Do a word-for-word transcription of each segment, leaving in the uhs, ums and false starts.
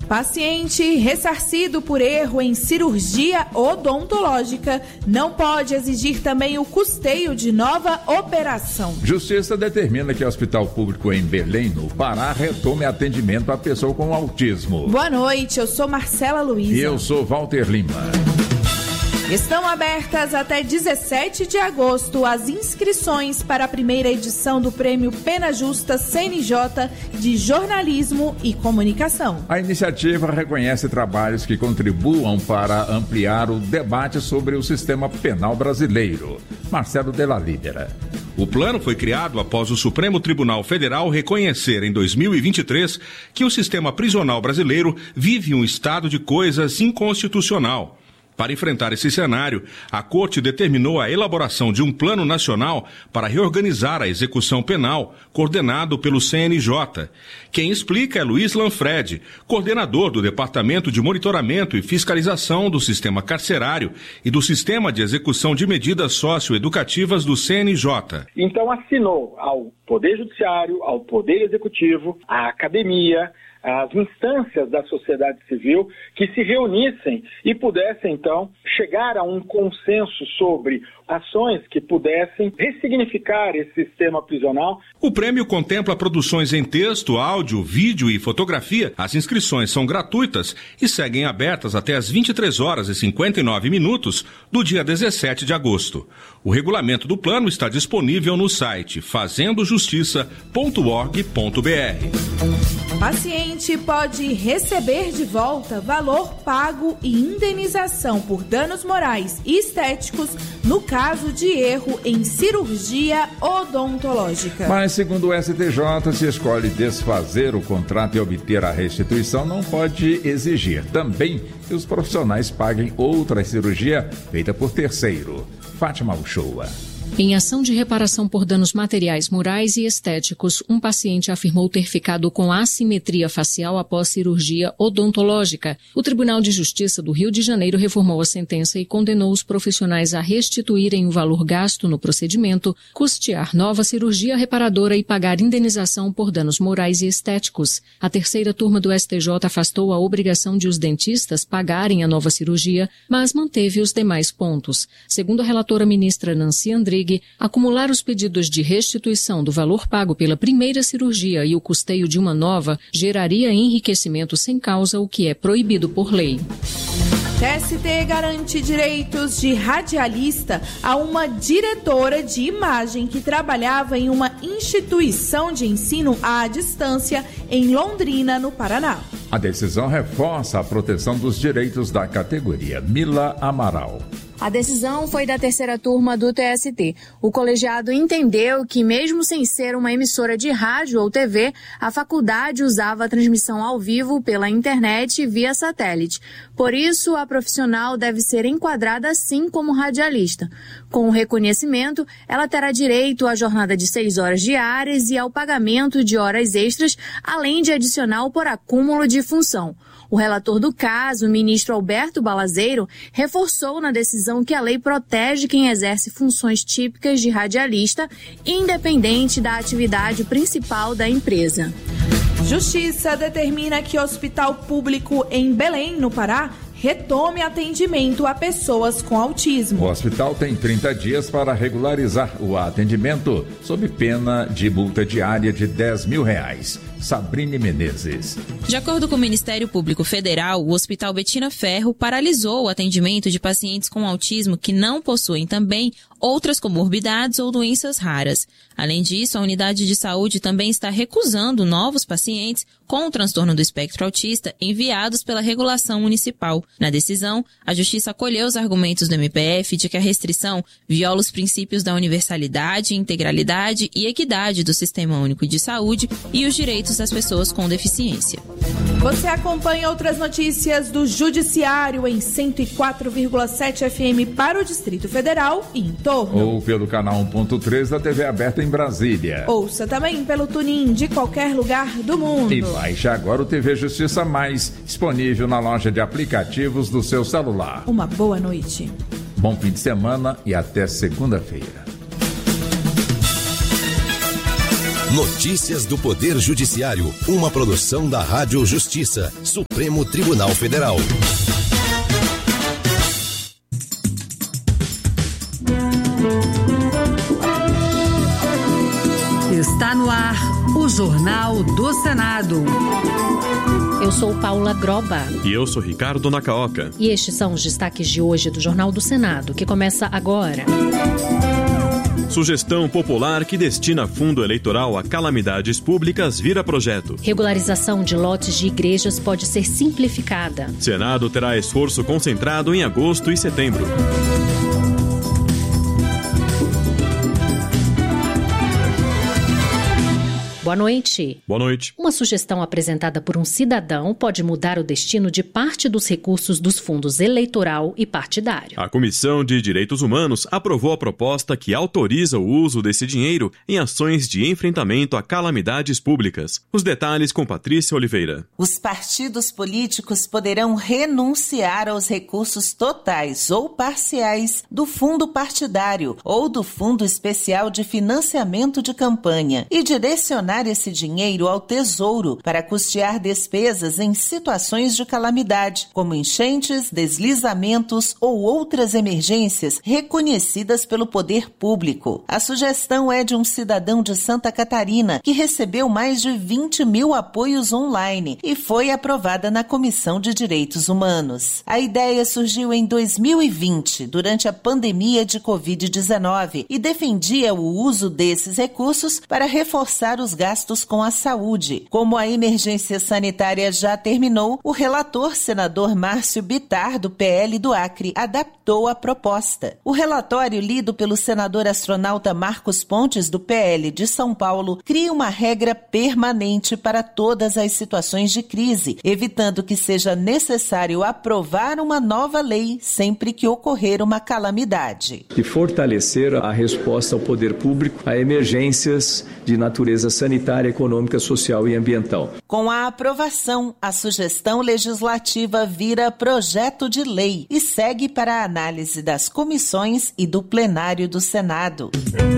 Paciente ressarcido por erro em cirurgia odontológica não pode exigir também o custeio de nova operação. Justiça determina que o Hospital Público em Belém, no Pará, retome atendimento à pessoa com autismo. Boa noite, eu sou Marcela Luiza. E eu sou Walter Lima. Estão abertas até dezessete de agosto as inscrições para a primeira edição do Prêmio Pena Justa C N J de Jornalismo e Comunicação. A iniciativa reconhece trabalhos que contribuam para ampliar o debate sobre o sistema penal brasileiro. Marcelo Della Libera. O plano foi criado após o Supremo Tribunal Federal reconhecer em dois mil e vinte e três que o sistema prisional brasileiro vive um estado de coisas inconstitucional. Para enfrentar esse cenário, a Corte determinou a elaboração de um plano nacional para reorganizar a execução penal, coordenado pelo C N J. Quem explica é Luiz Lanfredi, coordenador do Departamento de Monitoramento e Fiscalização do Sistema Carcerário e do Sistema de Execução de Medidas Socioeducativas do C N J. Então assinou ao Poder Judiciário, ao Poder Executivo, à Academia, as instâncias da sociedade civil que se reunissem e pudessem, então, chegar a um consenso sobre ações que pudessem ressignificar esse sistema prisional. O prêmio contempla produções em texto, áudio, vídeo e fotografia. As inscrições são gratuitas e seguem abertas até às vinte e três horas e cinquenta e nove minutos do dia dezessete de agosto. O regulamento do plano está disponível no site fazendo justiça ponto org ponto b r. Paciente pode receber de volta valor pago e indenização por danos morais e estéticos no caso de erro em cirurgia odontológica. Mas, segundo o S T J, se escolhe desfazer o contrato e obter a restituição, não pode exigir também que os profissionais paguem outra cirurgia feita por terceiro. Fátima Uchoa. Em ação de reparação por danos materiais, morais e estéticos, um paciente afirmou ter ficado com assimetria facial após cirurgia odontológica. O Tribunal de Justiça do Rio de Janeiro reformou a sentença e condenou os profissionais a restituírem o valor gasto no procedimento, custear nova cirurgia reparadora e pagar indenização por danos morais e estéticos. A terceira turma do S T J afastou a obrigação de os dentistas pagarem a nova cirurgia, mas manteve os demais pontos. Segundo a relatora ministra Nancy Andrighi, acumular os pedidos de restituição do valor pago pela primeira cirurgia e o custeio de uma nova geraria enriquecimento sem causa, o que é proibido por lei. T S T garante direitos de radialista a uma diretora de imagem que trabalhava em uma instituição de ensino à distância em Londrina, no Paraná. A decisão reforça a proteção dos direitos da categoria. Mila Amaral. A decisão foi da terceira turma do T S T. O colegiado entendeu que, mesmo sem ser uma emissora de rádio ou T V, a faculdade usava a transmissão ao vivo pela internet e via satélite. Por isso, a profissional deve ser enquadrada assim como radialista. Com o reconhecimento, ela terá direito à jornada de seis horas diárias e ao pagamento de horas extras, além de adicional por acúmulo de função. O relator do caso, o ministro Alberto Balazeiro, reforçou na decisão que a lei protege quem exerce funções típicas de radialista, independente da atividade principal da empresa. Justiça determina que o Hospital Público em Belém, no Pará, retome atendimento a pessoas com autismo. O hospital tem trinta dias para regularizar o atendimento, sob pena de multa diária de dez mil reais. Sabrine Menezes. De acordo com o Ministério Público Federal, o Hospital Betina Ferro paralisou o atendimento de pacientes com autismo que não possuem também outras comorbidades ou doenças raras. Além disso, a unidade de saúde também está recusando novos pacientes com o transtorno do espectro autista enviados pela regulação municipal. Na decisão, a Justiça acolheu os argumentos do M P F de que a restrição viola os princípios da universalidade, integralidade e equidade do Sistema Único de Saúde e os direitos das pessoas com deficiência. Você acompanha outras notícias do Judiciário em cento e quatro vírgula sete F M para o Distrito Federal e em torno. Ou pelo canal um ponto três da T V aberta em Brasília. Ouça também pelo TuneIn de qualquer lugar do mundo. E baixe agora o T V Justiça Mais, disponível na loja de aplicativos do seu celular. Uma boa noite. Bom fim de semana e até segunda-feira. Notícias do Poder Judiciário, uma produção da Rádio Justiça, Supremo Tribunal Federal. Está no ar o Jornal do Senado. Eu sou Paula Groba. E eu sou Ricardo Nacaoca. E estes são os destaques de hoje do Jornal do Senado, que começa agora. Sugestão popular que destina fundo eleitoral a calamidades públicas vira projeto. Regularização de lotes de igrejas pode ser simplificada. Senado terá esforço concentrado em agosto e setembro. Boa noite. Boa noite. Uma sugestão apresentada por um cidadão pode mudar o destino de parte dos recursos dos fundos eleitoral e partidário. A Comissão de Direitos Humanos aprovou a proposta que autoriza o uso desse dinheiro em ações de enfrentamento a calamidades públicas. Os detalhes com Patrícia Oliveira. Os partidos políticos poderão renunciar aos recursos totais ou parciais do fundo partidário ou do Fundo Especial de Financiamento de Campanha e direcionar esse dinheiro ao Tesouro para custear despesas em situações de calamidade, como enchentes, deslizamentos ou outras emergências reconhecidas pelo poder público. A sugestão é de um cidadão de Santa Catarina que recebeu mais de vinte mil apoios online e foi aprovada na Comissão de Direitos Humanos. A ideia surgiu em dois mil e vinte, durante a pandemia de covid dezenove, e defendia o uso desses recursos para reforçar os gastos com a saúde. Como a emergência sanitária já terminou, o relator, senador Márcio Bittar, do P L do Acre, adaptou a proposta. O relatório, lido pelo senador astronauta Marcos Pontes, do P L de São Paulo, cria uma regra permanente para todas as situações de crise, evitando que seja necessário aprovar uma nova lei sempre que ocorrer uma calamidade. E fortalecer a resposta ao poder público a emergências de natureza sanitária, econômica, social e ambiental. Com a aprovação, a sugestão legislativa vira projeto de lei e segue para a análise das comissões e do plenário do Senado.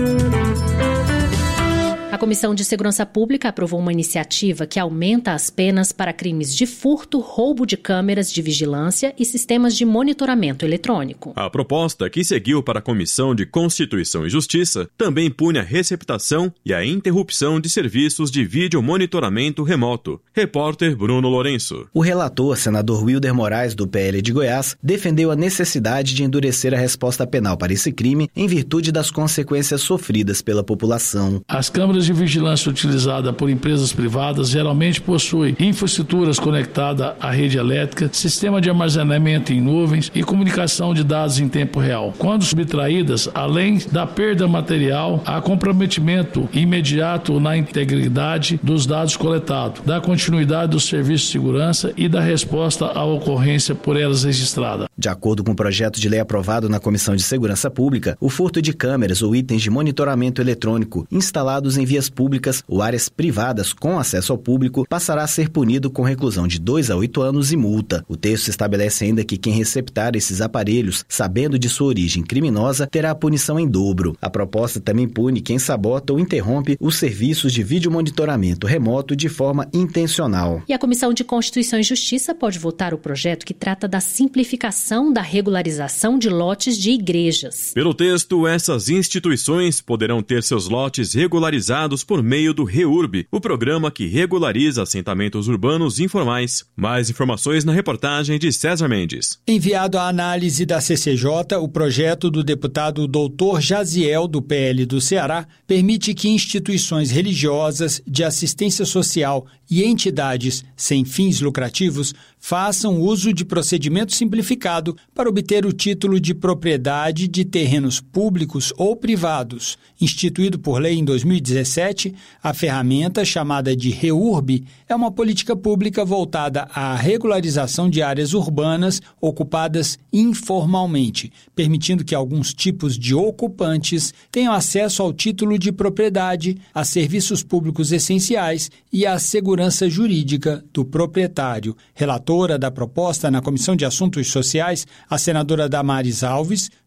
A Comissão de Segurança Pública aprovou uma iniciativa que aumenta as penas para crimes de furto, roubo de câmeras de vigilância e sistemas de monitoramento eletrônico. A proposta, que seguiu para a Comissão de Constituição e Justiça, também pune a receptação e a interrupção de serviços de vídeo monitoramento remoto. Repórter Bruno Lourenço. O relator, senador Wilder Moraes, do P L de Goiás, defendeu a necessidade de endurecer a resposta penal para esse crime em virtude das consequências sofridas pela população. As câmeras de vigilância utilizada por empresas privadas geralmente possuem infraestruturas conectadas à rede elétrica, sistema de armazenamento em nuvens e comunicação de dados em tempo real. Quando subtraídas, além da perda material, há comprometimento imediato na integridade dos dados coletados, da continuidade dos serviços de segurança e da resposta à ocorrência por elas registrada. De acordo com o projeto de lei aprovado na Comissão de Segurança Pública, o furto de câmeras ou itens de monitoramento eletrônico instalados em vias públicas ou áreas privadas com acesso ao público passará a ser punido com reclusão de dois a oito anos e multa. O texto estabelece ainda que quem receptar esses aparelhos, sabendo de sua origem criminosa, terá a punição em dobro. A proposta também pune quem sabota ou interrompe os serviços de vídeo monitoramento remoto de forma intencional. E a Comissão de Constituição e Justiça pode votar o projeto que trata da simplificação da regularização de lotes de igrejas. Pelo texto, essas instituições poderão ter seus lotes regularizados por meio do REURB, o programa que regulariza assentamentos urbanos informais. Mais informações na reportagem de César Mendes. Enviado à análise da C C J, o projeto do deputado doutor Jaziel, do P L do Ceará, permite que instituições religiosas, de assistência social e entidades sem fins lucrativos façam uso de procedimento simplificado para obter o título de propriedade de terrenos públicos ou privados. Instituído por lei em dois mil e dezessete, a ferramenta, chamada de REURB, é uma política pública voltada à regularização de áreas urbanas ocupadas informalmente, permitindo que alguns tipos de ocupantes tenham acesso ao título de propriedade, a serviços públicos essenciais e à segurança jurídica do proprietário. Relatora da proposta na Comissão de Assuntos Sociais, a senadora Damares Alves,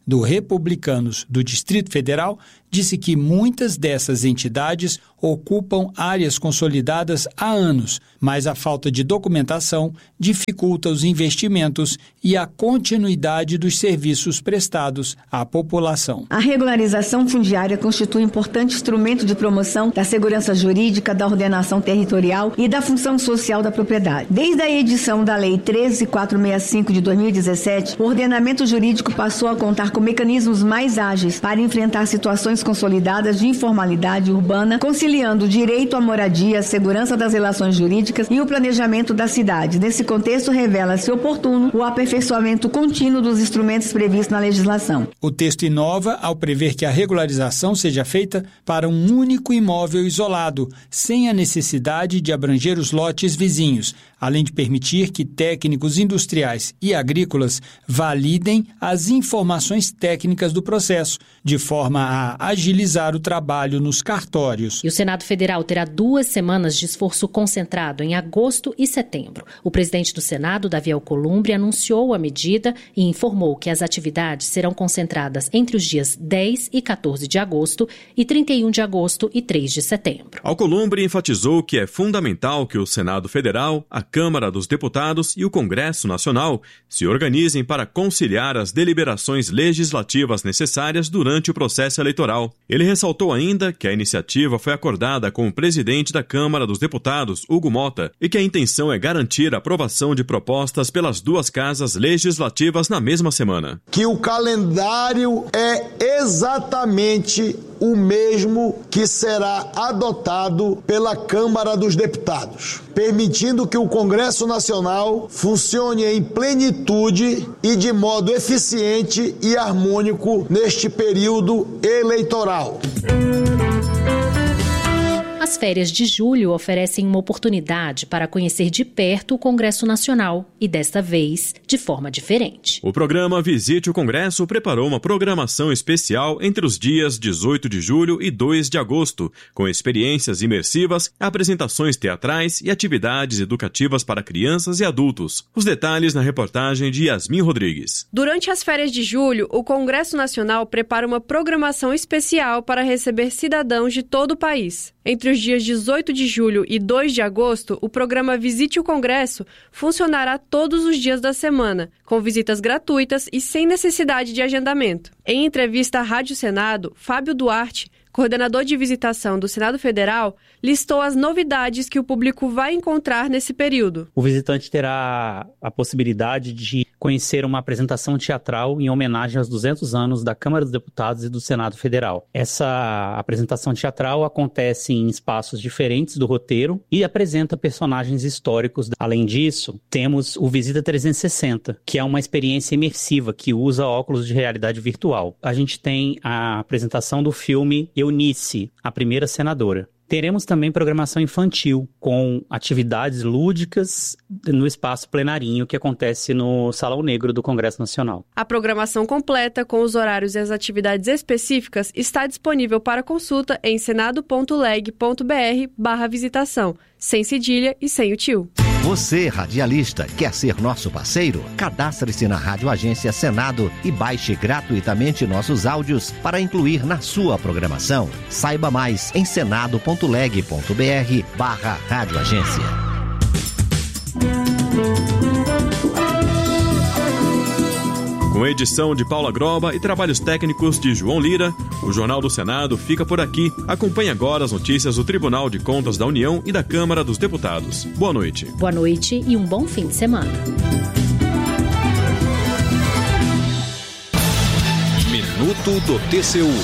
do Republicanos do Distrito Federal, disse que muitas dessas entidades ocupam áreas consolidadas há anos, mas a falta de documentação dificulta os investimentos e a continuidade dos serviços prestados à população. A regularização fundiária constitui um importante instrumento de promoção da segurança jurídica, da ordenação territorial e da função social da propriedade. Desde a edição da Lei treze mil quatrocentos e sessenta e cinco de dois mil e dezessete, o ordenamento jurídico passou a contar com mecanismos mais ágeis para enfrentar situações consolidadas de informalidade urbana, conciliando o direito à moradia, a segurança das relações jurídicas e o planejamento da cidade. Nesse contexto, revela-se oportuno o aperfeiçoamento contínuo dos instrumentos previstos na legislação. O texto inova ao prever que a regularização seja feita para um único imóvel isolado, sem a necessidade de abranger os lotes vizinhos, além de permitir que técnicos industriais e agrícolas validem as informações técnicas do processo, de forma a agilizar o trabalho nos cartórios. E o Senado Federal terá duas semanas de esforço concentrado em agosto e setembro. O presidente do Senado, Davi Alcolumbre, anunciou a medida e informou que as atividades serão concentradas entre os dias dez e quatorze de agosto e trinta e um de agosto e três de setembro. Alcolumbre enfatizou que é fundamental que o Senado Federal, a Câmara dos Deputados e o Congresso Nacional se organizem para conciliar as deliberações legislativas necessárias durante o processo eleitoral. Ele ressaltou ainda que a iniciativa foi acordada com o presidente da Câmara dos Deputados, Hugo Mota, e que a intenção é garantir a aprovação de propostas pelas duas casas legislativas na mesma semana. Que o calendário é exatamente o mesmo que será adotado pela Câmara dos Deputados, permitindo que o Congresso Nacional funcione em plenitude e de modo eficiente e harmônico neste período eleitoral. As férias de julho oferecem uma oportunidade para conhecer de perto o Congresso Nacional e, desta vez, de forma diferente. O programa Visite o Congresso preparou uma programação especial entre os dias dezoito de julho e dois de agosto, com experiências imersivas, apresentações teatrais e atividades educativas para crianças e adultos. Os detalhes na reportagem de Yasmin Rodrigues. Durante as férias de julho, o Congresso Nacional prepara uma programação especial para receber cidadãos de todo o país. Entre os dias dezoito de julho e dois de agosto, o programa Visite o Congresso funcionará todos os dias da semana, com visitas gratuitas e sem necessidade de agendamento. Em entrevista à Rádio Senado, Fábio Duarte, coordenador de visitação do Senado Federal, listou as novidades que o público vai encontrar nesse período. O visitante terá a possibilidade de conhecer uma apresentação teatral em homenagem aos duzentos anos da Câmara dos Deputados e do Senado Federal. Essa apresentação teatral acontece em espaços diferentes do roteiro e apresenta personagens históricos. Além disso, temos o Visita trezentos e sessenta, que é uma experiência imersiva que usa óculos de realidade virtual. A gente tem a apresentação do filme Eunice, a primeira senadora. Teremos também programação infantil, com atividades lúdicas no espaço plenarinho que acontece no Salão Negro do Congresso Nacional. A programação completa, com os horários e as atividades específicas, está disponível para consulta em senado.leg.br barra visitação, sem cedilha e sem o tio. Você, radialista, quer ser nosso parceiro? Cadastre-se na Rádio Agência Senado e baixe gratuitamente nossos áudios para incluir na sua programação. Saiba mais em senado.leg.br barra Rádio Agência. Com edição de Paula Groba e trabalhos técnicos de João Lira, o Jornal do Senado fica por aqui. Acompanhe agora as notícias do Tribunal de Contas da União e da Câmara dos Deputados. Boa noite. Boa noite e um bom fim de semana. Minuto do T C U.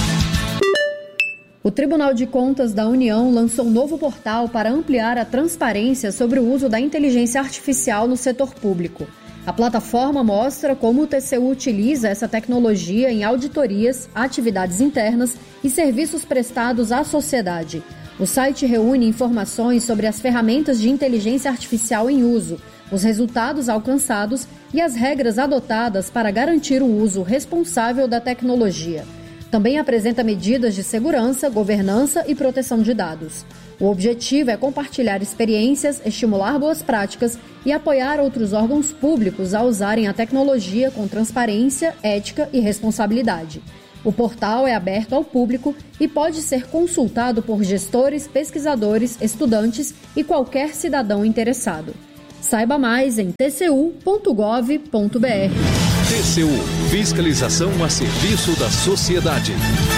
O Tribunal de Contas da União lançou um novo portal para ampliar a transparência sobre o uso da inteligência artificial no setor público. A plataforma mostra como o T C U utiliza essa tecnologia em auditorias, atividades internas e serviços prestados à sociedade. O site reúne informações sobre as ferramentas de inteligência artificial em uso, os resultados alcançados e as regras adotadas para garantir o uso responsável da tecnologia. Também apresenta medidas de segurança, governança e proteção de dados. O objetivo é compartilhar experiências, estimular boas práticas e apoiar outros órgãos públicos a usarem a tecnologia com transparência, ética e responsabilidade. O portal é aberto ao público e pode ser consultado por gestores, pesquisadores, estudantes e qualquer cidadão interessado. Saiba mais em t c u ponto gov ponto b r. T C U – Fiscalização a serviço da sociedade.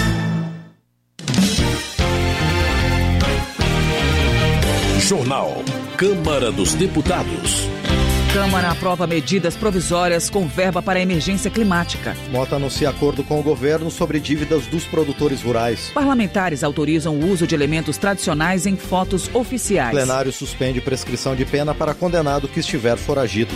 Jornal Câmara dos Deputados. Câmara aprova medidas provisórias com verba para a emergência climática. Mota anuncia acordo com o governo sobre dívidas dos produtores rurais. Parlamentares autorizam o uso de elementos tradicionais em fotos oficiais. Plenário suspende prescrição de pena para condenado que estiver foragido.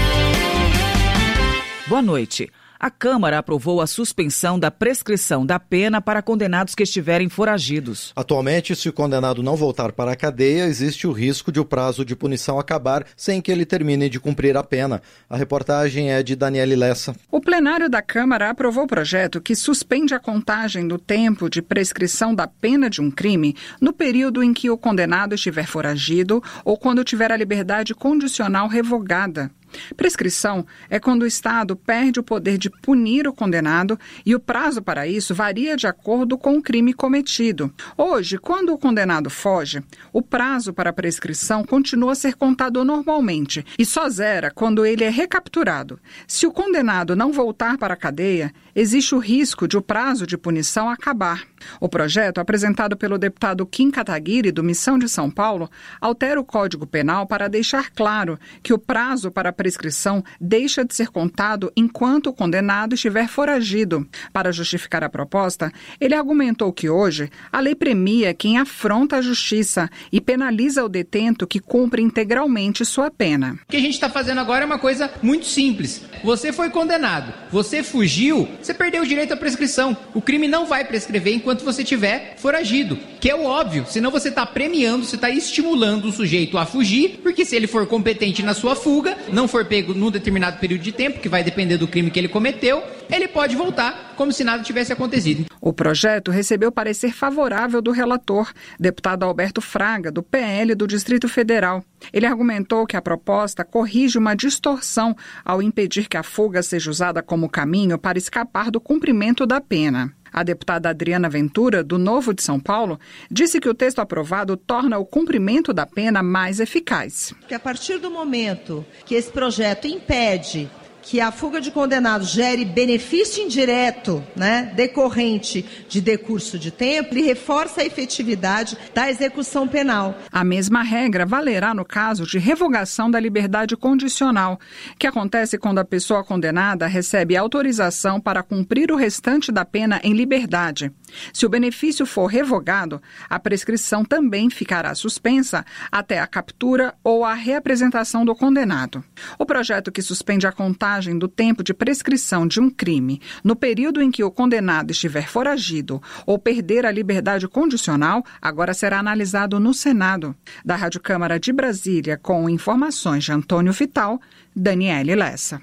Boa noite. A Câmara aprovou a suspensão da prescrição da pena para condenados que estiverem foragidos. Atualmente, se o condenado não voltar para a cadeia, existe o risco de o prazo de punição acabar sem que ele termine de cumprir a pena. A reportagem é de Daniele Lessa. O plenário da Câmara aprovou o projeto que suspende a contagem do tempo de prescrição da pena de um crime no período em que o condenado estiver foragido ou quando tiver a liberdade condicional revogada. Prescrição é quando o Estado perde o poder de punir o condenado e o prazo para isso varia de acordo com o crime cometido. Hoje, quando o condenado foge, o prazo para a prescrição continua a ser contado normalmente e só zera quando ele é recapturado. Se o condenado não voltar para a cadeia, existe o risco de o prazo de punição acabar. O projeto, apresentado pelo deputado Kim Kataguiri, do Missão de São Paulo, altera o Código Penal para deixar claro que o prazo para a prescrição deixa de ser contado enquanto o condenado estiver foragido. Para justificar a proposta, ele argumentou que hoje a lei premia quem afronta a justiça e penaliza o detento que cumpre integralmente sua pena. O que a gente está fazendo agora é uma coisa muito simples. Você foi condenado, você fugiu, você perdeu o direito à prescrição. O crime não vai prescrever enquanto você estiver foragido, que é o óbvio, senão você está premiando, você está estimulando o sujeito a fugir, porque se ele for competente na sua fuga, não for pego num determinado período de tempo, que vai depender do crime que ele cometeu, ele pode voltar como se nada tivesse acontecido. O projeto recebeu parecer favorável do relator, deputado Alberto Fraga, do P L do Distrito Federal. Ele argumentou que a proposta corrige uma distorção ao impedir que a fuga seja usada como caminho para escapar do cumprimento da pena. A deputada Adriana Ventura, do Novo de São Paulo, disse que o texto aprovado torna o cumprimento da pena mais eficaz. Que a partir do momento que esse projeto impede que a fuga de condenados gere benefício indireto, né, decorrente de decurso de tempo, ele reforça a efetividade da execução penal. A mesma regra valerá no caso de revogação da liberdade condicional, que acontece quando a pessoa condenada recebe autorização para cumprir o restante da pena em liberdade. Se o benefício for revogado, a prescrição também ficará suspensa até a captura ou a reapresentação do condenado. O projeto que suspende a contagem do tempo de prescrição de um crime no período em que o condenado estiver foragido ou perder a liberdade condicional agora será analisado no Senado. Da Rádio Câmara de Brasília, com informações de Antônio Vital, Daniele Lessa.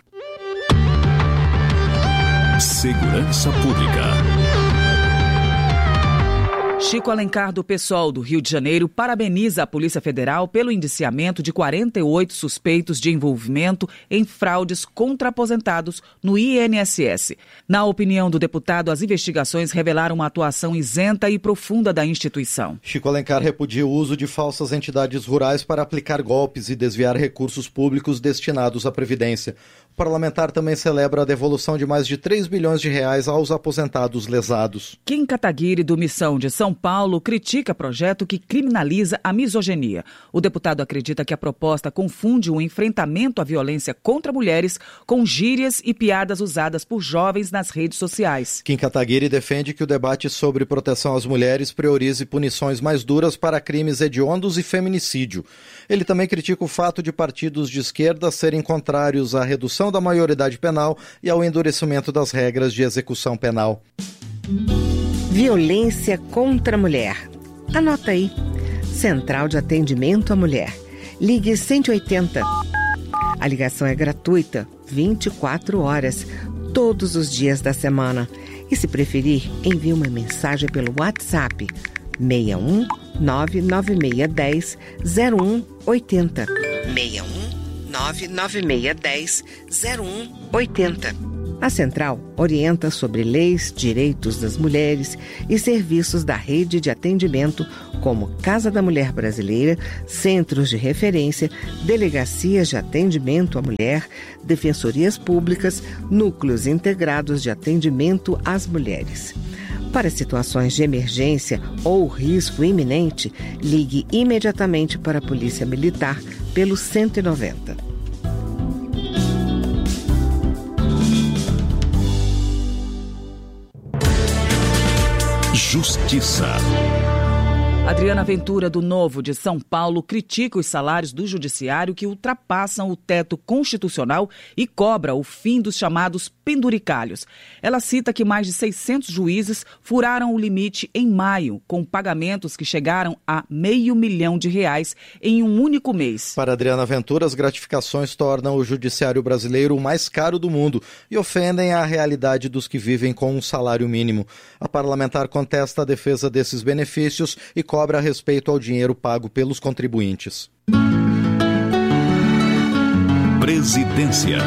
Segurança Pública. Chico Alencar, do PSOL do Rio de Janeiro, parabeniza a Polícia Federal pelo indiciamento de quarenta e oito suspeitos de envolvimento em fraudes contra aposentados no I N S S. Na opinião do deputado, as investigações revelaram uma atuação isenta e profunda da instituição. Chico Alencar repudia o uso de falsas entidades rurais para aplicar golpes e desviar recursos públicos destinados à Previdência. O parlamentar também celebra a devolução de mais de três bilhões de reais aos aposentados lesados. Kim Kataguiri, do Missão de São Paulo, critica projeto que criminaliza a misoginia. O deputado acredita que a proposta confunde o enfrentamento à violência contra mulheres com gírias e piadas usadas por jovens nas redes sociais. Kim Kataguiri defende que o debate sobre proteção às mulheres priorize punições mais duras para crimes hediondos e feminicídio. Ele também critica o fato de partidos de esquerda serem contrários à redução da maioridade penal e ao endurecimento das regras de execução penal. Violência contra a mulher. Anota aí. Central de Atendimento à Mulher. Ligue cento e oitenta. A ligação é gratuita, vinte e quatro horas, todos os dias da semana. E se preferir, envie uma mensagem pelo WhatsApp seis um nove nove seis um zero zero um oito zero. seis um nove nove seis um zero um oito zero. A Central orienta sobre leis, direitos das mulheres e serviços da rede de atendimento como Casa da Mulher Brasileira, centros de referência, delegacias de atendimento à mulher, defensorias públicas, núcleos integrados de atendimento às mulheres. Para situações de emergência ou risco iminente, ligue imediatamente para a Polícia Militar pelo cento e noventa. Justiça. Adriana Ventura, do Novo de São Paulo, critica os salários do judiciário que ultrapassam o teto constitucional e cobra o fim dos chamados penduricalhos. Ela cita que mais de seiscentos juízes furaram o limite em maio, com pagamentos que chegaram a meio milhão de reais em um único mês. Para Adriana Ventura, as gratificações tornam o judiciário brasileiro o mais caro do mundo e ofendem a realidade dos que vivem com um salário mínimo. A parlamentar contesta a defesa desses benefícios e cobra a respeito ao dinheiro pago pelos contribuintes. Presidência.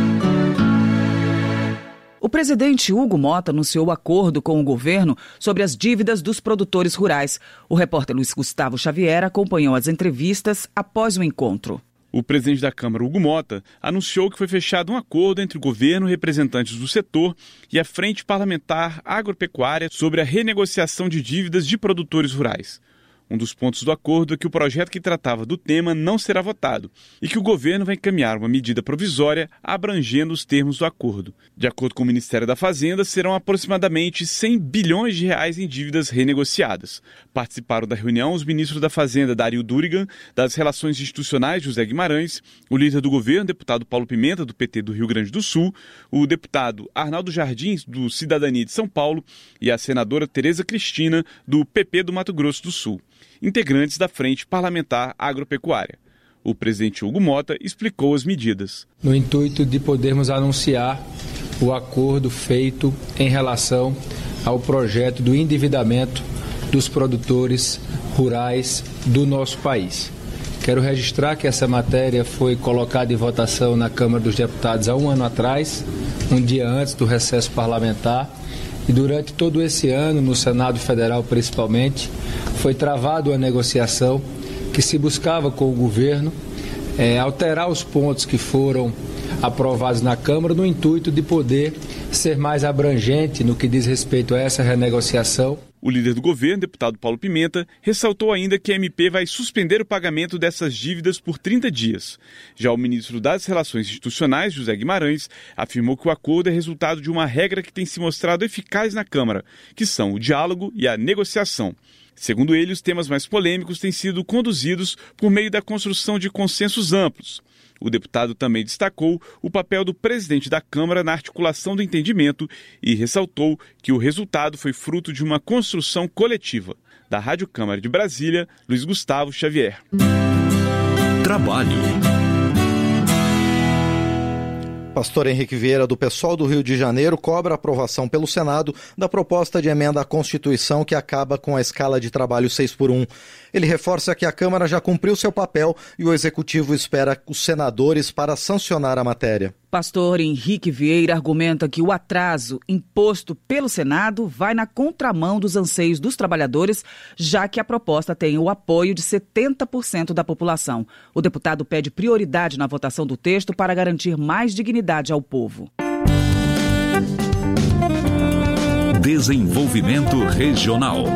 O presidente Hugo Motta anunciou acordo com o governo sobre as dívidas dos produtores rurais. O repórter Luiz Gustavo Xavier acompanhou as entrevistas após o encontro. O presidente da Câmara, Hugo Motta, anunciou que foi fechado um acordo entre o governo, representantes do setor e a Frente Parlamentar Agropecuária sobre a renegociação de dívidas de produtores rurais. Um dos pontos do acordo é que o projeto que tratava do tema não será votado e que o governo vai encaminhar uma medida provisória abrangendo os termos do acordo. De acordo com o Ministério da Fazenda, serão aproximadamente cem bilhões de reais em dívidas renegociadas. Participaram da reunião os ministros da Fazenda, Dario Durigan, das Relações Institucionais, José Guimarães, o líder do governo, deputado Paulo Pimenta, do P T do Rio Grande do Sul, o deputado Arnaldo Jardins, do Cidadania de São Paulo, e a senadora Tereza Cristina, do P P do Mato Grosso do Sul, integrantes da Frente Parlamentar Agropecuária. O presidente Hugo Motta explicou as medidas. No intuito de podermos anunciar o acordo feito em relação ao projeto do endividamento dos produtores rurais do nosso país. Quero registrar que essa matéria foi colocada em votação na Câmara dos Deputados há um ano atrás, um dia antes do recesso parlamentar, e durante todo esse ano, no Senado Federal principalmente, foi travada uma negociação que se buscava com o governo é, alterar os pontos que foram aprovados na Câmara no intuito de poder ser mais abrangente no que diz respeito a essa renegociação. O líder do governo, deputado Paulo Pimenta, ressaltou ainda que a M P vai suspender o pagamento dessas dívidas por trinta dias. Já o ministro das Relações Institucionais, José Guimarães, afirmou que o acordo é resultado de uma regra que tem se mostrado eficaz na Câmara, que são o diálogo e a negociação. Segundo ele, os temas mais polêmicos têm sido conduzidos por meio da construção de consensos amplos. O deputado também destacou o papel do presidente da Câmara na articulação do entendimento e ressaltou que o resultado foi fruto de uma construção coletiva. Da Rádio Câmara de Brasília, Luiz Gustavo Xavier. Trabalho. Pastor Henrique Vieira, do PSOL do Rio de Janeiro, cobra a aprovação pelo Senado da proposta de emenda à Constituição que acaba com a escala de trabalho seis por um. Ele reforça que a Câmara já cumpriu seu papel e o Executivo espera os senadores para sancionar a matéria. Pastor Henrique Vieira argumenta que o atraso imposto pelo Senado vai na contramão dos anseios dos trabalhadores, já que a proposta tem o apoio de setenta por cento da população. O deputado pede prioridade na votação do texto para garantir mais dignidade ao povo. Desenvolvimento Regional.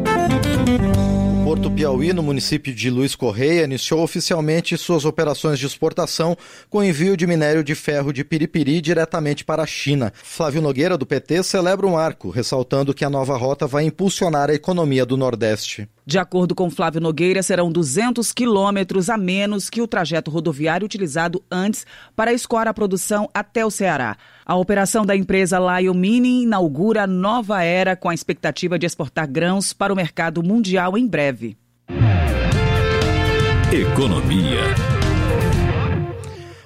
Porto Piauí, no município de Luiz Correia, iniciou oficialmente suas operações de exportação com envio de minério de ferro de Piripiri diretamente para a China. Flávio Nogueira, do P T, celebra um marco, ressaltando que a nova rota vai impulsionar a economia do Nordeste. De acordo com Flávio Nogueira, serão duzentos quilômetros a menos que o trajeto rodoviário utilizado antes para escoar a produção até o Ceará. A operação da empresa Lion Mining inaugura nova era com a expectativa de exportar grãos para o mercado mundial em breve.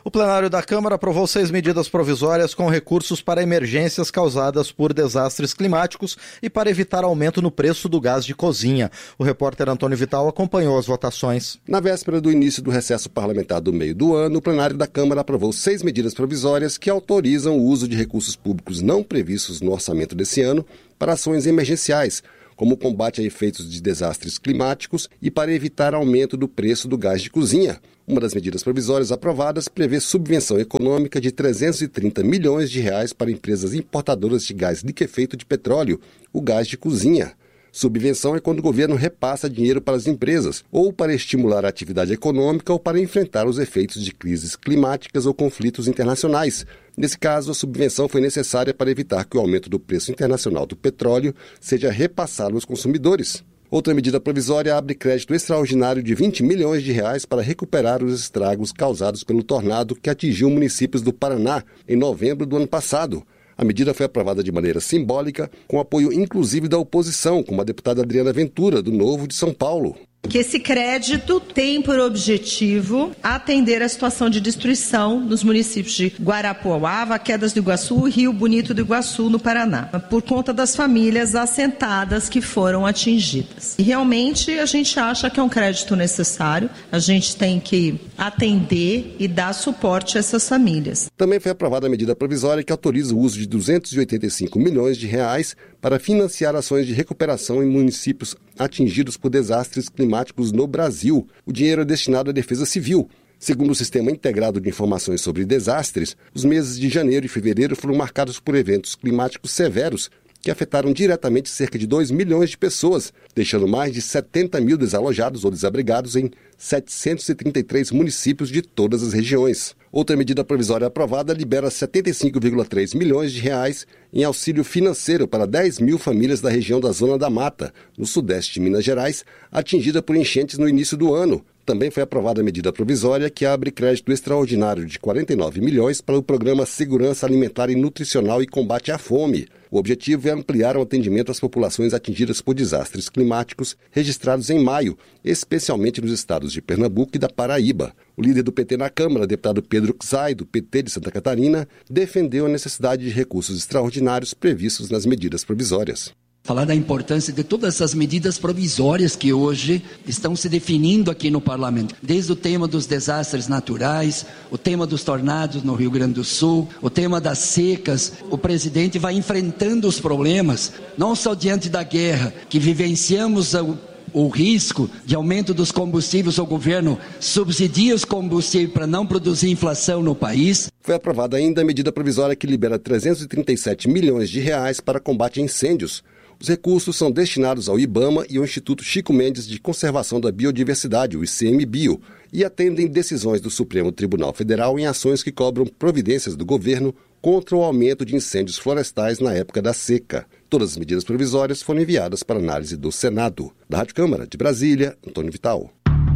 O plenário da Câmara aprovou seis medidas provisórias com recursos para emergências causadas por desastres climáticos e para evitar aumento no preço do gás de cozinha. O repórter Antônio Vital acompanhou as votações. Na véspera do início do recesso parlamentar do meio do ano, o plenário da Câmara aprovou seis medidas provisórias que autorizam o uso de recursos públicos não previstos no orçamento desse ano para ações emergenciais, como o combate a efeitos de desastres climáticos e para evitar aumento do preço do gás de cozinha. Uma das medidas provisórias aprovadas prevê subvenção econômica de trezentos e trinta milhões de reais para empresas importadoras de gás liquefeito de petróleo, o gás de cozinha. Subvenção é quando o governo repassa dinheiro para as empresas, ou para estimular a atividade econômica ou para enfrentar os efeitos de crises climáticas ou conflitos internacionais. Nesse caso, a subvenção foi necessária para evitar que o aumento do preço internacional do petróleo seja repassado aos consumidores. Outra medida provisória abre crédito extraordinário de vinte milhões de reais para recuperar os estragos causados pelo tornado que atingiu municípios do Paraná em novembro do ano passado. A medida foi aprovada de maneira simbólica, com apoio inclusive da oposição, como a deputada Adriana Ventura, do Novo de São Paulo. Que esse crédito tem por objetivo atender a situação de destruição nos municípios de Guarapuava, Quedas do Iguaçu e Rio Bonito do Iguaçu, no Paraná, por conta das famílias assentadas que foram atingidas. E realmente a gente acha que é um crédito necessário, a gente tem que atender e dar suporte a essas famílias. Também foi aprovada a medida provisória que autoriza o uso de duzentos e oitenta e cinco milhões de reais para financiar ações de recuperação em municípios atingidos por desastres climáticos no Brasil. O dinheiro é destinado à defesa civil. Segundo o Sistema Integrado de Informações sobre Desastres, os meses de janeiro e fevereiro foram marcados por eventos climáticos severos que afetaram diretamente cerca de dois milhões de pessoas, deixando mais de setenta mil desalojados ou desabrigados em setecentos e trinta e três municípios de todas as regiões. Outra medida provisória aprovada libera setenta e cinco vírgula três milhões de reais em auxílio financeiro para dez mil famílias da região da Zona da Mata, no sudeste de Minas Gerais, atingida por enchentes no início do ano. Também foi aprovada a medida provisória que abre crédito extraordinário de quarenta e nove milhões para o programa Segurança Alimentar e Nutricional e Combate à Fome. O objetivo é ampliar o atendimento às populações atingidas por desastres climáticos registrados em maio, especialmente nos estados de Pernambuco e da Paraíba. O líder do P T na Câmara, deputado Pedro Czai, do P T de Santa Catarina, defendeu a necessidade de recursos extraordinários previstos nas medidas provisórias. Falar da importância de todas essas medidas provisórias que hoje estão se definindo aqui no Parlamento. Desde o tema dos desastres naturais, o tema dos tornados no Rio Grande do Sul, o tema das secas. O presidente vai enfrentando os problemas, não só diante da guerra, que vivenciamos o, o risco de aumento dos combustíveis. O governo subsidia os combustíveis para não produzir inflação no país. Foi aprovada ainda a medida provisória que libera trezentos e trinta e sete milhões de reais para combate a incêndios. Os recursos são destinados ao IBAMA e ao Instituto Chico Mendes de Conservação da Biodiversidade, o I C M Bio, e atendem decisões do Supremo Tribunal Federal em ações que cobram providências do governo contra o aumento de incêndios florestais na época da seca. Todas as medidas provisórias foram enviadas para análise do Senado. Da Rádio Câmara, de Brasília, Antônio Vital.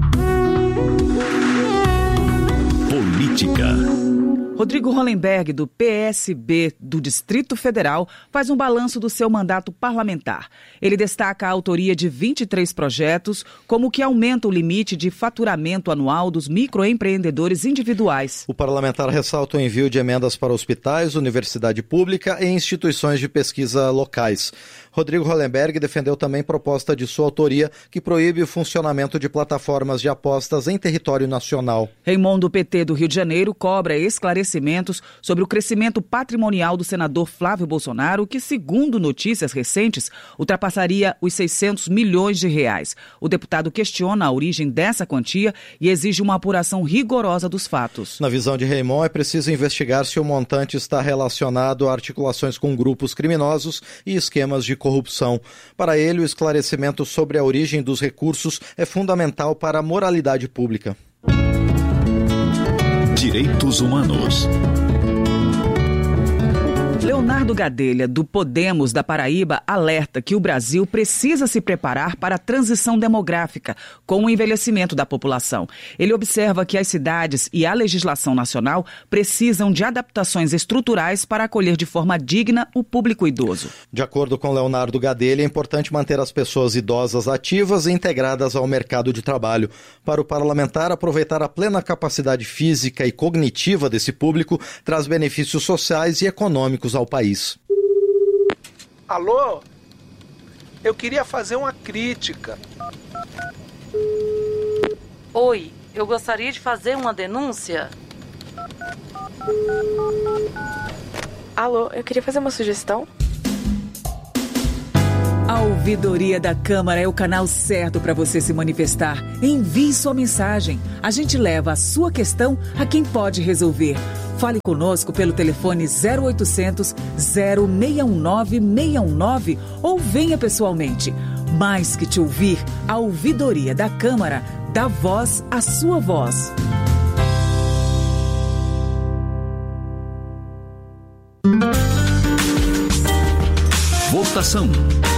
Política. Rodrigo Hollenberg, do P S B do Distrito Federal, faz um balanço do seu mandato parlamentar. Ele destaca a autoria de vinte e três projetos, como o que aumenta o limite de faturamento anual dos microempreendedores individuais. O parlamentar ressalta o envio de emendas para hospitais, universidade pública e instituições de pesquisa locais. Rodrigo Hollenberg defendeu também proposta de sua autoria que proíbe o funcionamento de plataformas de apostas em território nacional. Raimundo, do P T do Rio de Janeiro, cobra esclarecimentos sobre o crescimento patrimonial do senador Flávio Bolsonaro, que, segundo notícias recentes, ultrapassaria os seiscentos milhões de reais. O deputado questiona a origem dessa quantia e exige uma apuração rigorosa dos fatos. Na visão de Raimundo, é preciso investigar se o montante está relacionado a articulações com grupos criminosos e esquemas de corrupção. Para ele, o esclarecimento sobre a origem dos recursos é fundamental para a moralidade pública. Direitos Humanos. Leonardo Gadelha, do Podemos da Paraíba, alerta que o Brasil precisa se preparar para a transição demográfica com o envelhecimento da população. Ele observa que as cidades e a legislação nacional precisam de adaptações estruturais para acolher de forma digna o público idoso. De acordo com Leonardo Gadelha, é importante manter as pessoas idosas ativas e integradas ao mercado de trabalho. Para o parlamentar, aproveitar a plena capacidade física e cognitiva desse público traz benefícios sociais e econômicos ao país. Alô? Eu queria fazer uma crítica. Oi, eu gostaria de fazer uma denúncia. Alô, eu queria fazer uma sugestão. A Ouvidoria da Câmara é o canal certo para você se manifestar. Envie sua mensagem. A gente leva a sua questão a quem pode resolver. Fale conosco pelo telefone zero oitocentos, zero seis um nove, seis um nove ou venha pessoalmente. Mais que te ouvir, a Ouvidoria da Câmara dá voz à sua voz. Votação.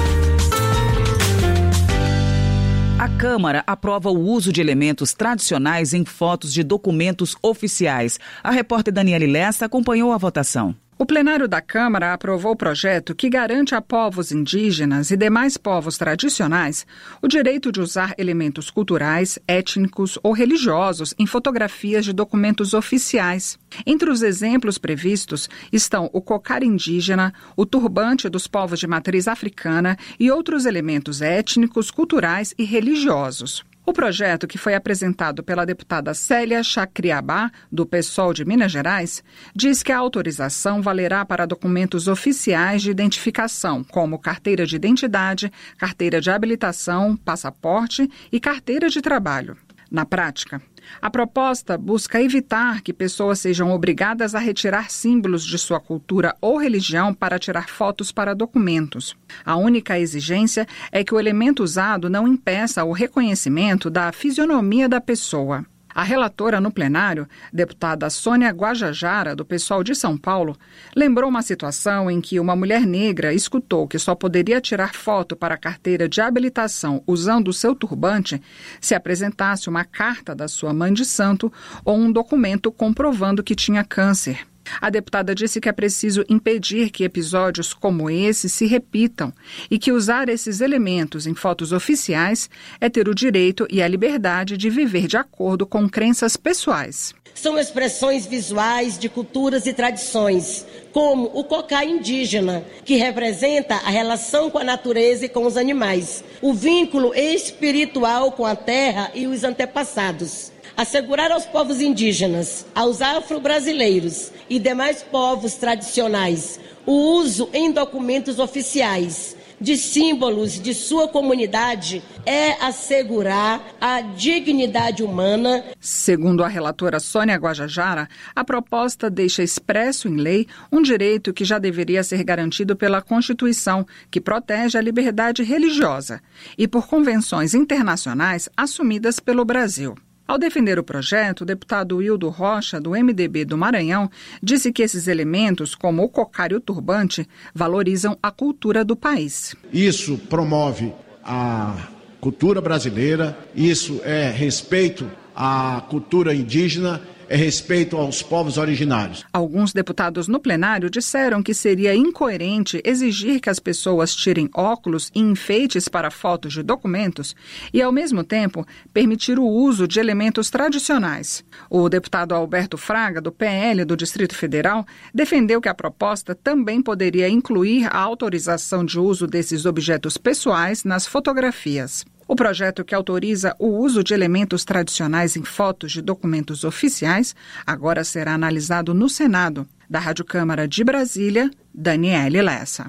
A Câmara aprova o uso de elementos tradicionais em fotos de documentos oficiais. A repórter Daniele Lessa acompanhou a votação. O plenário da Câmara aprovou o projeto que garante a povos indígenas e demais povos tradicionais o direito de usar elementos culturais, étnicos ou religiosos em fotografias de documentos oficiais. Entre os exemplos previstos estão o cocar indígena, o turbante dos povos de matriz africana e outros elementos étnicos, culturais e religiosos. O projeto, que foi apresentado pela deputada Célia Chacriabá, do PSOL de Minas Gerais, diz que a autorização valerá para documentos oficiais de identificação, como carteira de identidade, carteira de habilitação, passaporte e carteira de trabalho. Na prática, a proposta busca evitar que pessoas sejam obrigadas a retirar símbolos de sua cultura ou religião para tirar fotos para documentos. A única exigência é que o elemento usado não impeça o reconhecimento da fisionomia da pessoa. A relatora no plenário, deputada Sônia Guajajara, do PSOL de São Paulo, lembrou uma situação em que uma mulher negra escutou que só poderia tirar foto para a carteira de habilitação usando o seu turbante se apresentasse uma carta da sua mãe de santo ou um documento comprovando que tinha câncer. A deputada disse que é preciso impedir que episódios como esse se repitam e que usar esses elementos em fotos oficiais é ter o direito e a liberdade de viver de acordo com crenças pessoais. São expressões visuais de culturas e tradições, como o cocá indígena, que representa a relação com a natureza e com os animais, o vínculo espiritual com a terra e os antepassados. Assegurar aos povos indígenas, aos afro-brasileiros e demais povos tradicionais o uso em documentos oficiais de símbolos de sua comunidade é assegurar a dignidade humana. Segundo a relatora Sônia Guajajara, a proposta deixa expresso em lei um direito que já deveria ser garantido pela Constituição, que protege a liberdade religiosa, e por convenções internacionais assumidas pelo Brasil. Ao defender o projeto, o deputado Wildo Rocha, do M D B do Maranhão, disse que esses elementos, como o cocar e o turbante, valorizam a cultura do país. Isso promove a cultura brasileira, isso é respeito à cultura indígena, é respeito aos povos originários. Alguns deputados no plenário disseram que seria incoerente exigir que as pessoas tirem óculos e enfeites para fotos de documentos e, ao mesmo tempo, permitir o uso de elementos tradicionais. O deputado Alberto Fraga, do P L do Distrito Federal, defendeu que a proposta também poderia incluir a autorização de uso desses objetos pessoais nas fotografias. O projeto, que autoriza o uso de elementos tradicionais em fotos de documentos oficiais, agora será analisado no Senado. Da Rádio Câmara de Brasília, Daniele Lessa.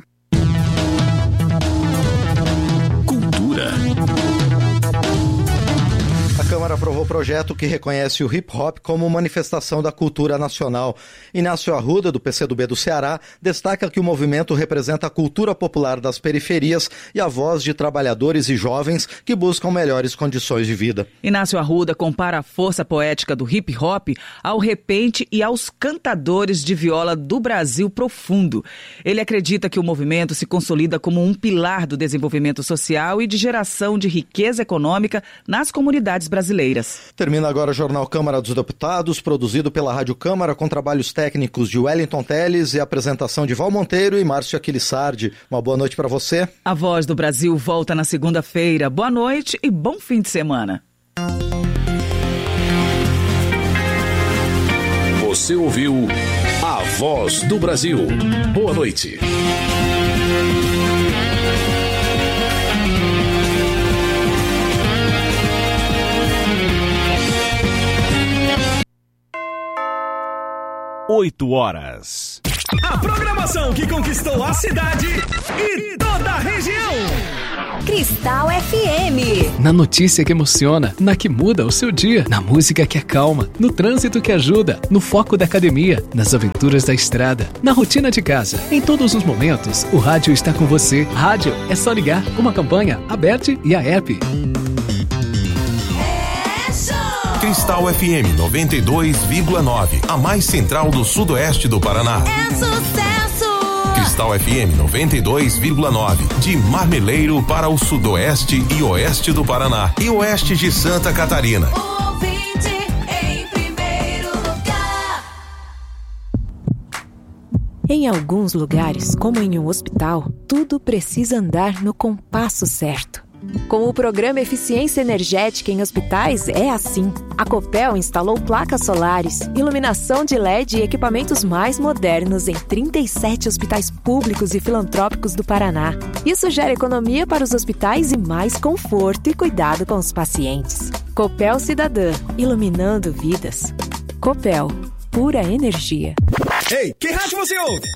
Cultura. A Câmara aprovou o projeto que reconhece o hip-hop como manifestação da cultura nacional. Inácio Arruda, do P C do B do Ceará, destaca que o movimento representa a cultura popular das periferias e a voz de trabalhadores e jovens que buscam melhores condições de vida. Inácio Arruda compara a força poética do hip-hop ao repente e aos cantadores de viola do Brasil profundo. Ele acredita que o movimento se consolida como um pilar do desenvolvimento social e de geração de riqueza econômica nas comunidades brasileiras. Termina agora o Jornal Câmara dos Deputados, produzido pela Rádio Câmara, com trabalhos técnicos de Wellington Teles e apresentação de Val Monteiro e Márcio Aquilissardi. Uma boa noite para você. A Voz do Brasil volta na segunda-feira. Boa noite e bom fim de semana. Você ouviu A Voz do Brasil. Boa noite. Oito horas. A programação que conquistou a cidade e toda a região. Cristal F M. Na notícia que emociona, na que muda o seu dia, na música que acalma, no trânsito que ajuda, no foco da academia, nas aventuras da estrada, na rotina de casa. Em todos os momentos, o rádio está com você. Rádio é só ligar. Uma campanha, Aberte e a app. Cristal F M noventa e dois vírgula nove, a mais central do sudoeste do Paraná. É sucesso! Cristal F M noventa e dois vírgula nove, de Marmeleiro para o sudoeste e oeste do Paraná e oeste de Santa Catarina. O ouvinte em primeiro lugar. Em alguns lugares, como em um hospital, tudo precisa andar no compasso certo. Com o programa Eficiência Energética em Hospitais, é assim. A Copel instalou placas solares, iluminação de L E D e equipamentos mais modernos em trinta e sete hospitais públicos e filantrópicos do Paraná. Isso gera economia para os hospitais e mais conforto e cuidado com os pacientes. Copel Cidadã, iluminando vidas. Copel, pura energia. Ei, que rádio você ouve?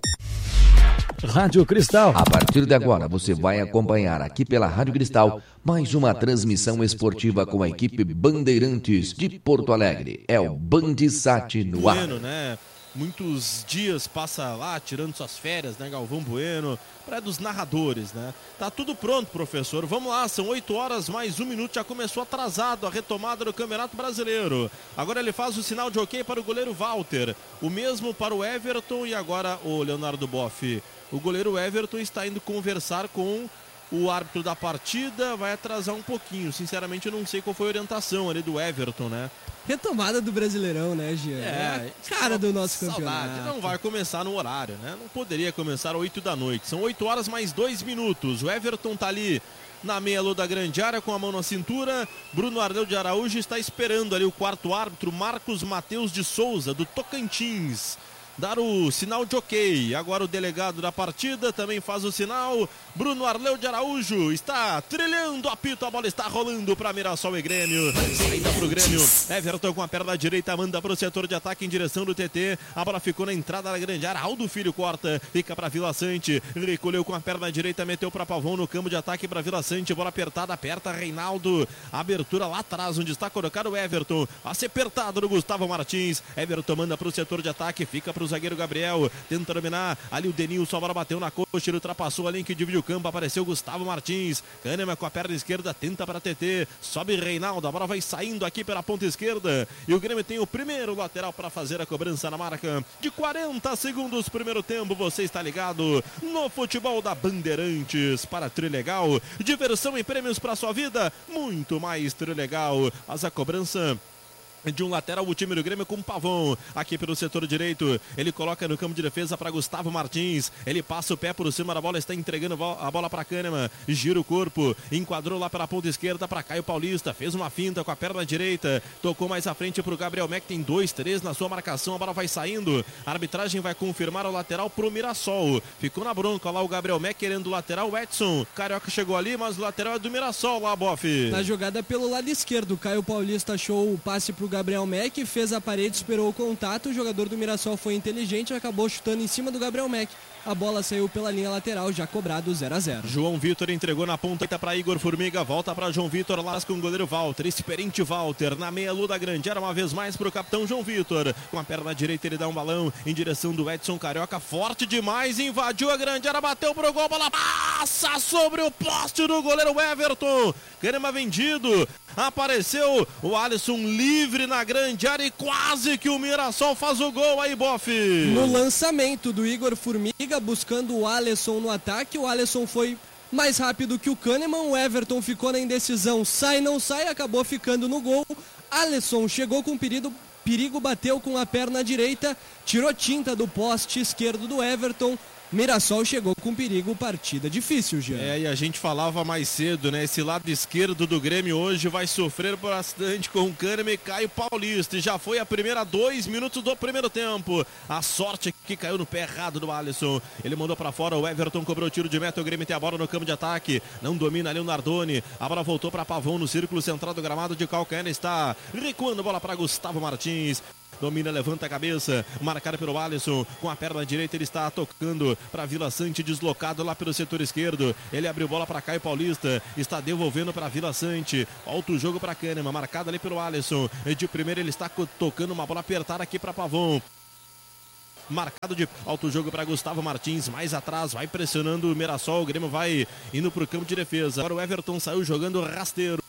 Rádio Cristal. A partir de agora você vai acompanhar aqui pela Rádio Cristal mais uma transmissão esportiva com a equipe Bandeirantes de Porto Alegre. É o Bandisat no ar. Bueno, né? Muitos dias passa lá tirando suas férias, né? Galvão Bueno, praia dos narradores, né? Tá tudo pronto, professor. Vamos lá, são oito horas mais um minuto. Já começou atrasado a retomada do Campeonato Brasileiro. Agora ele faz o sinal de ok para o goleiro Walter. O mesmo para o Everton e agora o Leonardo Boff. O goleiro Everton está indo conversar com o árbitro da partida, vai atrasar um pouquinho. Sinceramente, eu não sei qual foi a orientação ali do Everton, né? Retomada do Brasileirão, né, Jean? É, é cara do nosso saudade. campeonato. Não vai começar no horário, né? Não poderia começar às oito da noite. São oito horas mais dois minutos. O Everton tá ali na meia-lua da grande área com a mão na cintura. Bruno Ardeu de Araújo está esperando ali o quarto árbitro, Marcos Mateus de Souza, do Tocantins, dar o sinal de ok. Agora o delegado da partida também faz o sinal. Bruno Arleu de Araújo está trilhando o apito, a bola está rolando para Mirassol e Grêmio. Saída pro Grêmio. Everton com a perna direita manda para o setor de ataque em direção do T T. A bola ficou na entrada da grande área. Aldo Filho corta, fica para Vila Sante. Recolheu com a perna direita, meteu para Pavão no campo de ataque para Vila Sante. Bola apertada, aperta Reinaldo. Abertura lá atrás, onde está colocado o Everton. Passe apertado do Gustavo Martins. Everton manda para o setor de ataque, fica para o zagueiro Gabriel, tenta dominar, ali o Denilson, a bola bateu na coxa, ele ultrapassou a linha que divide o campo, apareceu Gustavo Martins, Kahneman com a perna esquerda, tenta para T T, sobe Reinaldo, a bola vai saindo aqui pela ponta esquerda, e o Grêmio tem o primeiro lateral para fazer a cobrança na marca de quarenta segundos, primeiro tempo. Você está ligado no futebol da Bandeirantes para Trilegal, diversão e prêmios para sua vida, muito mais Trilegal. Faz a cobrança de um lateral o time do Grêmio com Pavão, aqui pelo setor direito, ele coloca no campo de defesa para Gustavo Martins, ele passa o pé por cima da bola, está entregando a bola para Kahneman, gira o corpo, enquadrou lá pela ponta esquerda para Caio Paulista, fez uma finta com a perna direita, tocou mais à frente para o Gabriel Mac, tem dois, três na sua marcação, a bola vai saindo, a arbitragem vai confirmar o lateral pro Mirassol, ficou na bronca lá o Gabriel Mac querendo o lateral, o Edson Carioca chegou ali, mas o lateral é do Mirassol lá, Boff. Na jogada pelo lado esquerdo, Caio Paulista achou o passe pro Gabriel Mac, fez a parede, esperou o contato, o jogador do Mirassol foi inteligente e acabou chutando em cima do Gabriel Mac. a bola saiu pela linha lateral, já cobrado zero a zero. João Vitor entregou na ponta para Igor Formiga, volta para João Vitor, lá com o goleiro Walter, experiente Walter, na meia lua da grande área, uma vez mais para o capitão João Vitor, com a perna direita ele dá um balão em direção do Edson Carioca, forte demais, invadiu a grande área, bateu pro gol, bola passa sobre o poste do goleiro Everton, Kahneman vendido, apareceu o Alisson livre na grande área e quase que o Mirassol faz o gol aí, Boff. No lançamento do Igor Formiga, buscando o Alisson no ataque, o Alisson foi mais rápido que o Kahneman, o Everton ficou na indecisão, sai, não sai, acabou ficando no gol. Alisson chegou com perigo, perigo, bateu com a perna direita, tirou tinta do poste esquerdo do Everton. Mirassol chegou com perigo, partida difícil, Jean. É, e a gente falava mais cedo, né? Esse lado esquerdo do Grêmio hoje vai sofrer bastante com o Kahneman e Caio Paulista. E já foi a primeira dois minutos do primeiro tempo. A sorte que caiu no pé errado do Alisson. Ele mandou pra fora, o Everton cobrou o tiro de meta. O Grêmio tem a bola no campo de ataque. Não domina ali o Nardoni. A bola voltou pra Pavão no círculo central do gramado de Calcaia. Está recuando a bola pra Gustavo Martins. Domina, levanta a cabeça, marcado pelo Alisson, com a perna direita ele está tocando para Vila Sante, deslocado lá pelo setor esquerdo, ele abriu bola para Caio Paulista, está devolvendo para Vila Sante, alto jogo para Kahneman, marcado ali pelo Alisson, de primeiro ele está tocando uma bola apertada aqui para Pavão. Marcado de alto jogo para Gustavo Martins, mais atrás, vai pressionando o Mirassol, o Grêmio vai indo para o campo de defesa, agora o Everton saiu jogando rasteiro.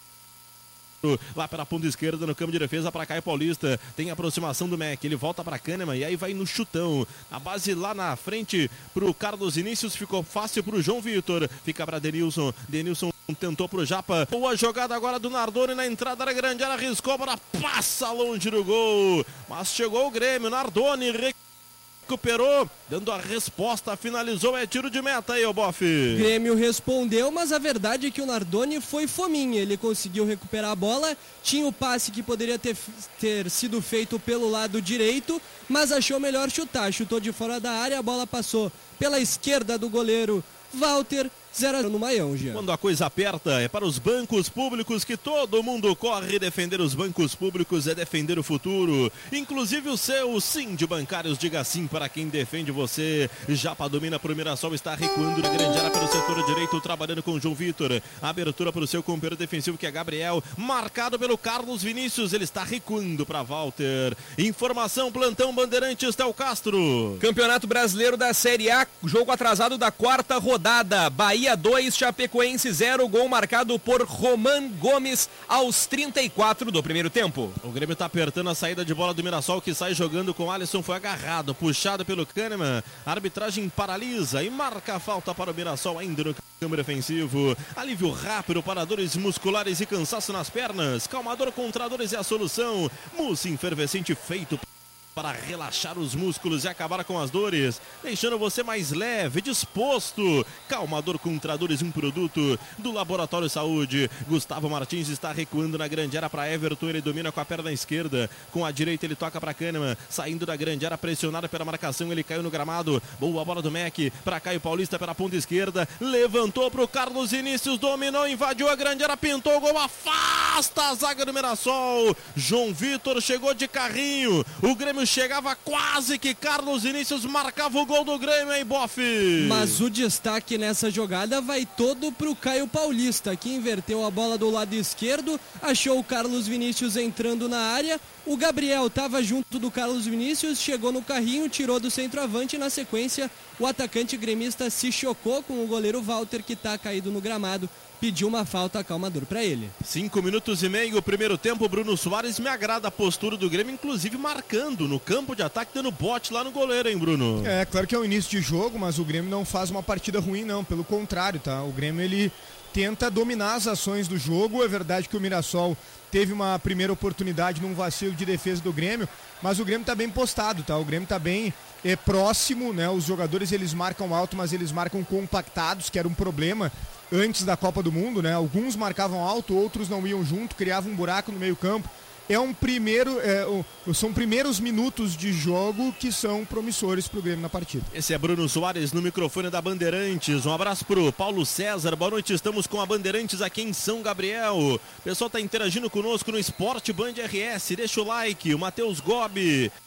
Lá pela ponta esquerda no campo de defesa para Caio Paulista, tem aproximação do Mac, ele volta para Kahneman e aí vai no chutão, a base lá na frente pro Carlos Inícios, ficou fácil pro João Vitor, fica para Denilson, Denilson tentou pro Japa, boa jogada agora do Nardoni na entrada da grande área, arriscou, para passa longe do gol, mas chegou o Grêmio, Nardoni recuperou, dando a resposta, finalizou, é tiro de meta aí, ô Boff. Grêmio respondeu, mas a verdade é que o Nardoni foi fominha, ele conseguiu recuperar a bola, tinha o passe que poderia ter, ter sido feito pelo lado direito, mas achou melhor chutar, chutou de fora da área, a bola passou pela esquerda do goleiro Walter, zero a zero no Maião, Jean. Quando a coisa aperta, é para os bancos públicos que todo mundo corre. Defender os bancos públicos é defender o futuro, inclusive o seu. Sim de Bancários, diga sim para quem defende você. Japa domina para o Mirassol, está recuando na grande área pelo setor direito, trabalhando com o João Vitor. Abertura para o seu companheiro defensivo, que é Gabriel, marcado pelo Carlos Vinícius, ele está recuando para Walter. Informação, plantão Bandeirantes, Théo Castro. Campeonato Brasileiro da Série A, jogo atrasado da quarta rodada. Bahia dois, Chapecoense zero, gol marcado por Roman Gomes aos trinta e quatro do primeiro tempo. O Grêmio está apertando a saída de bola do Mirassol, que sai jogando com o Alisson, foi agarrado, puxado pelo Kahneman, a arbitragem paralisa e marca a falta para o Mirassol ainda no campo defensivo. Alívio rápido para dores musculares e cansaço nas pernas, Calmador contra dores é a solução, mousse efervescente feito para relaxar os músculos e acabar com as dores, deixando você mais leve, disposto. Calmador contra dores, um produto do Laboratório Saúde. Gustavo Martins está recuando na grande área para Everton, ele domina com a perna esquerda, com a direita ele toca para Kahneman, saindo da grande área, pressionado pela marcação, ele caiu no gramado, boa bola do Mac, para Caio Paulista pela ponta esquerda, levantou para o Carlos Inícios, dominou, invadiu a grande área, pintou o gol, afasta a zaga do Mirassol. João Vitor chegou de carrinho, o Grêmio chegava quase que Carlos Inícios marcava o gol do Grêmio, hein, Boff? Mas o destaque nessa jogada vai todo pro Caio Paulista, que inverteu a bola do lado esquerdo, achou o Carlos Vinícius entrando na área, o Gabriel estava junto do Carlos Vinícius, chegou no carrinho, tirou do centroavante e na sequência o atacante gremista se chocou com o goleiro Walter, que está caído no gramado, pediu uma falta calmador para ele. Cinco minutos e meio, primeiro tempo, Bruno Soares, me agrada a postura do Grêmio, inclusive marcando no campo de ataque, dando bote lá no goleiro, hein, Bruno? É, claro que é o início de jogo, mas o Grêmio não faz uma partida ruim, não, pelo contrário, tá? O Grêmio, ele tenta dominar as ações do jogo, é verdade que o Mirassol teve uma primeira oportunidade num vacilo de defesa do Grêmio, mas o Grêmio tá bem postado, tá? O Grêmio tá bem é, próximo, né? Os jogadores, eles marcam alto, mas eles marcam compactados, que era um problema antes da Copa do Mundo, né? Alguns marcavam alto, outros não iam junto, criavam um buraco no meio campo. É um primeiro, é, são primeiros minutos de jogo que são promissores pro Grêmio na partida. Esse é Bruno Soares no microfone da Bandeirantes. Um abraço pro Paulo César. Boa noite, estamos com a Bandeirantes aqui em São Gabriel. O pessoal tá interagindo conosco no Esporte Band R S. Deixa o like. O Matheus Gobi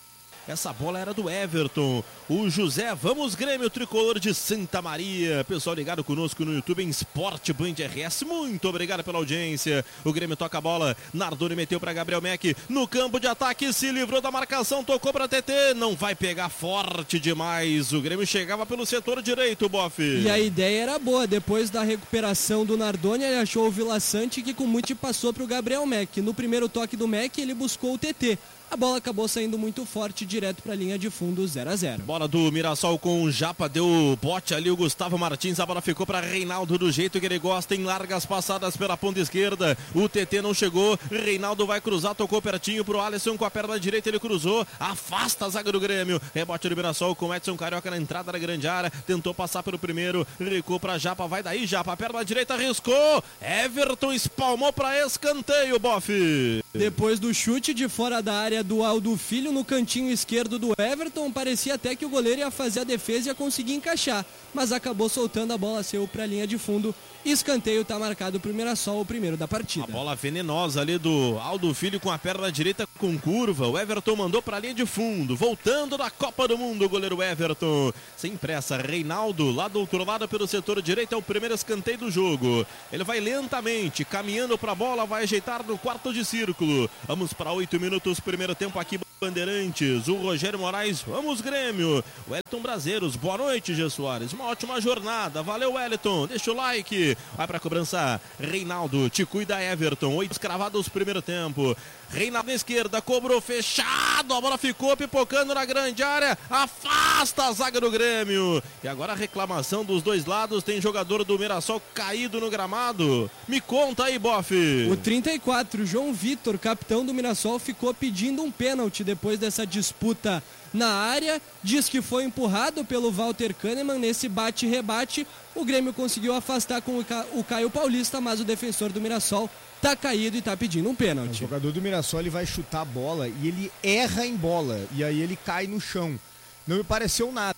Essa bola era do Everton. O José, vamos Grêmio, tricolor de Santa Maria. Pessoal ligado conosco no YouTube em Esporte Band R S. Muito obrigado pela audiência. O Grêmio toca a bola. Nardoni meteu para Gabriel Meck. No campo de ataque, se livrou da marcação. Tocou para T T. Não vai pegar forte demais. O Grêmio chegava pelo setor direito, Boff. E a ideia era boa. Depois da recuperação do Nardoni, ele achou o Vila Sante, que com muito passou para o Gabriel Meck. No primeiro toque do Meck, ele buscou o T T. A bola acabou saindo muito forte, direto para a linha de fundo, zero a zero. Bola do Mirassol com o Japa, deu bote ali o Gustavo Martins, a bola ficou para Reinaldo do jeito que ele gosta, em largas passadas pela ponta esquerda. O T T não chegou, Reinaldo vai cruzar, tocou pertinho pro Alisson com a perna direita, ele cruzou, afasta a zaga do Grêmio. Rebote do Mirassol com o Edson Carioca na entrada da grande área, tentou passar pelo primeiro, recuou para Japa, vai daí Japa, perna direita, arriscou, Everton espalmou para escanteio, Boff. Depois do chute de fora da área do Aldo Filho no cantinho esquerdo do Everton, parecia até que o goleiro ia fazer a defesa e ia conseguir encaixar, mas acabou soltando a bola, saiu para a linha de fundo. Escanteio está marcado para o Mirassol, o primeiro da partida. A bola venenosa ali do Aldo Filho com a perna direita com curva. O Everton mandou para a linha de fundo. Voltando da Copa do Mundo, o goleiro Everton. Sem pressa, Reinaldo lá do outro lado pelo setor direito. É o primeiro escanteio do jogo. Ele vai lentamente, caminhando para a bola, vai ajeitar no quarto de círculo. Vamos para oito minutos, primeiro tempo aqui, Bandeirantes. O Rogério Moraes, vamos Grêmio. O Wellington Brazeiros, boa noite, Gê Soares. Uma ótima jornada, valeu Wellington. Deixa o like. Vai para a cobrança, Reinaldo, te cuida Everton, oito cravados primeiro tempo. Reinaldo na esquerda, cobrou fechado, a bola ficou pipocando na grande área, afasta a zaga do Grêmio. E agora a reclamação dos dois lados, tem jogador do Mirassol caído no gramado. Me conta aí, Boff. O trinta e quatro, João Vitor, capitão do Mirassol, ficou pedindo um pênalti depois dessa disputa na área, diz que foi empurrado pelo Walter Kahneman nesse bate-rebate. O Grêmio conseguiu afastar com o, Ca... o Caio Paulista, mas o defensor do Mirassol tá caído e tá pedindo um pênalti. O jogador do Mirassol, ele vai chutar a bola e ele erra em bola, e aí ele cai no chão. Não me pareceu nada.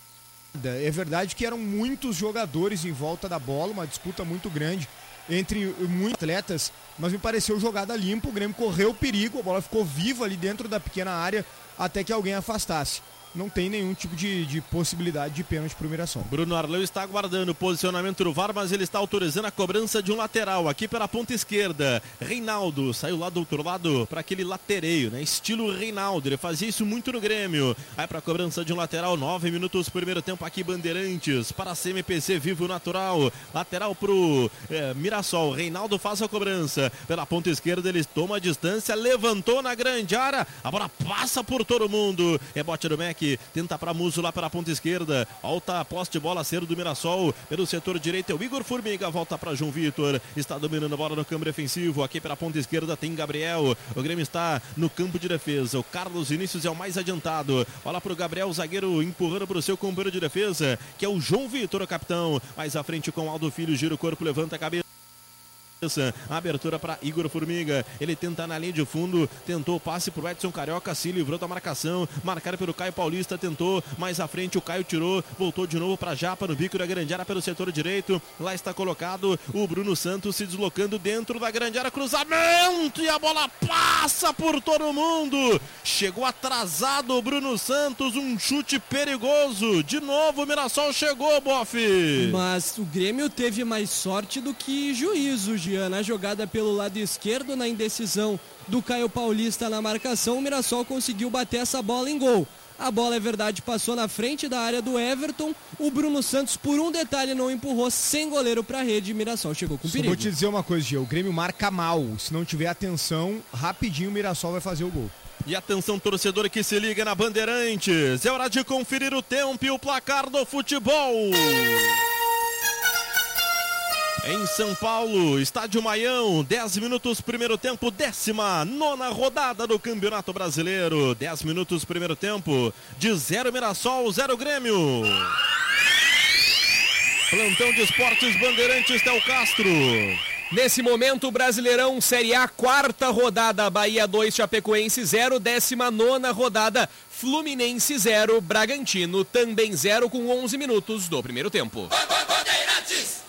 É verdade que eram muitos jogadores em volta da bola, uma disputa muito grande entre muitos atletas, mas me pareceu jogada limpa. O Grêmio correu o perigo, a bola ficou viva ali dentro da pequena área até que alguém afastasse. Não tem nenhum tipo de, de possibilidade de pênalti para o Mirassol. Bruno Arleu está aguardando o posicionamento do V A R, mas ele está autorizando a cobrança de um lateral aqui pela ponta esquerda. Reinaldo saiu lá do outro lado para aquele latereio, né? Estilo Reinaldo, ele fazia isso muito no Grêmio. Aí para a cobrança de um lateral, nove minutos, primeiro tempo aqui, Bandeirantes, para a C M P C Vivo Natural. Lateral para o é, Mirassol. Reinaldo faz a cobrança. Pela ponta esquerda ele toma a distância, levantou na grande área, a bola passa por todo mundo. Rebote do Meck. Tenta para Muso lá pela ponta esquerda. Volta a posse de bola, cedo do Mirassol. Pelo setor direito é o Igor Formiga. Volta para João Vitor. Está dominando a bola no campo defensivo. Aqui pela ponta esquerda tem Gabriel. O Grêmio está no campo de defesa. O Carlos Vinícius é o mais adiantado. Bola para o Gabriel, zagueiro empurrando para o seu companheiro de defesa, que é o João Vitor, o capitão. Mais à frente com Aldo Filho. Gira o corpo, levanta a cabeça. Abertura para Igor Formiga, ele tenta na linha de fundo, tentou passe para o Edson Carioca, se livrou da marcação, marcado pelo Caio Paulista, tentou mais à frente, o Caio tirou, voltou de novo para Japa no bico da grande área pelo setor direito. Lá está colocado o Bruno Santos se deslocando dentro da grande área, cruzamento e a bola passa por todo mundo. Chegou atrasado o Bruno Santos, um chute perigoso. De novo o Mirassol chegou, Boff. Mas o Grêmio teve mais sorte do que juízo, Gia. Na jogada pelo lado esquerdo, na indecisão do Caio Paulista na marcação, o Mirassol conseguiu bater essa bola em gol. A bola, é verdade, passou na frente da área do Everton. O Bruno Santos, por um detalhe, não empurrou, sem goleiro para a rede. Mirassol chegou com Só perigo. vou te dizer uma coisa, Gia. O Grêmio marca mal. Se não tiver atenção, rapidinho o Mirassol vai fazer o gol. E atenção, torcedor que se liga na Bandeirantes. É hora de conferir o tempo e o placar do futebol. Em São Paulo, Estádio Maião, dez minutos, primeiro tempo, décima nona rodada do Campeonato Brasileiro. dez minutos, primeiro tempo, de zero Mirassol, zero Grêmio. Plantão de Esportes Bandeirantes, Tel Castro. Nesse momento, Brasileirão Série A, quarta rodada, Bahia dois, Chapecoense zero, décima nona rodada, Fluminense zero, Bragantino também zero, com onze minutos do primeiro tempo.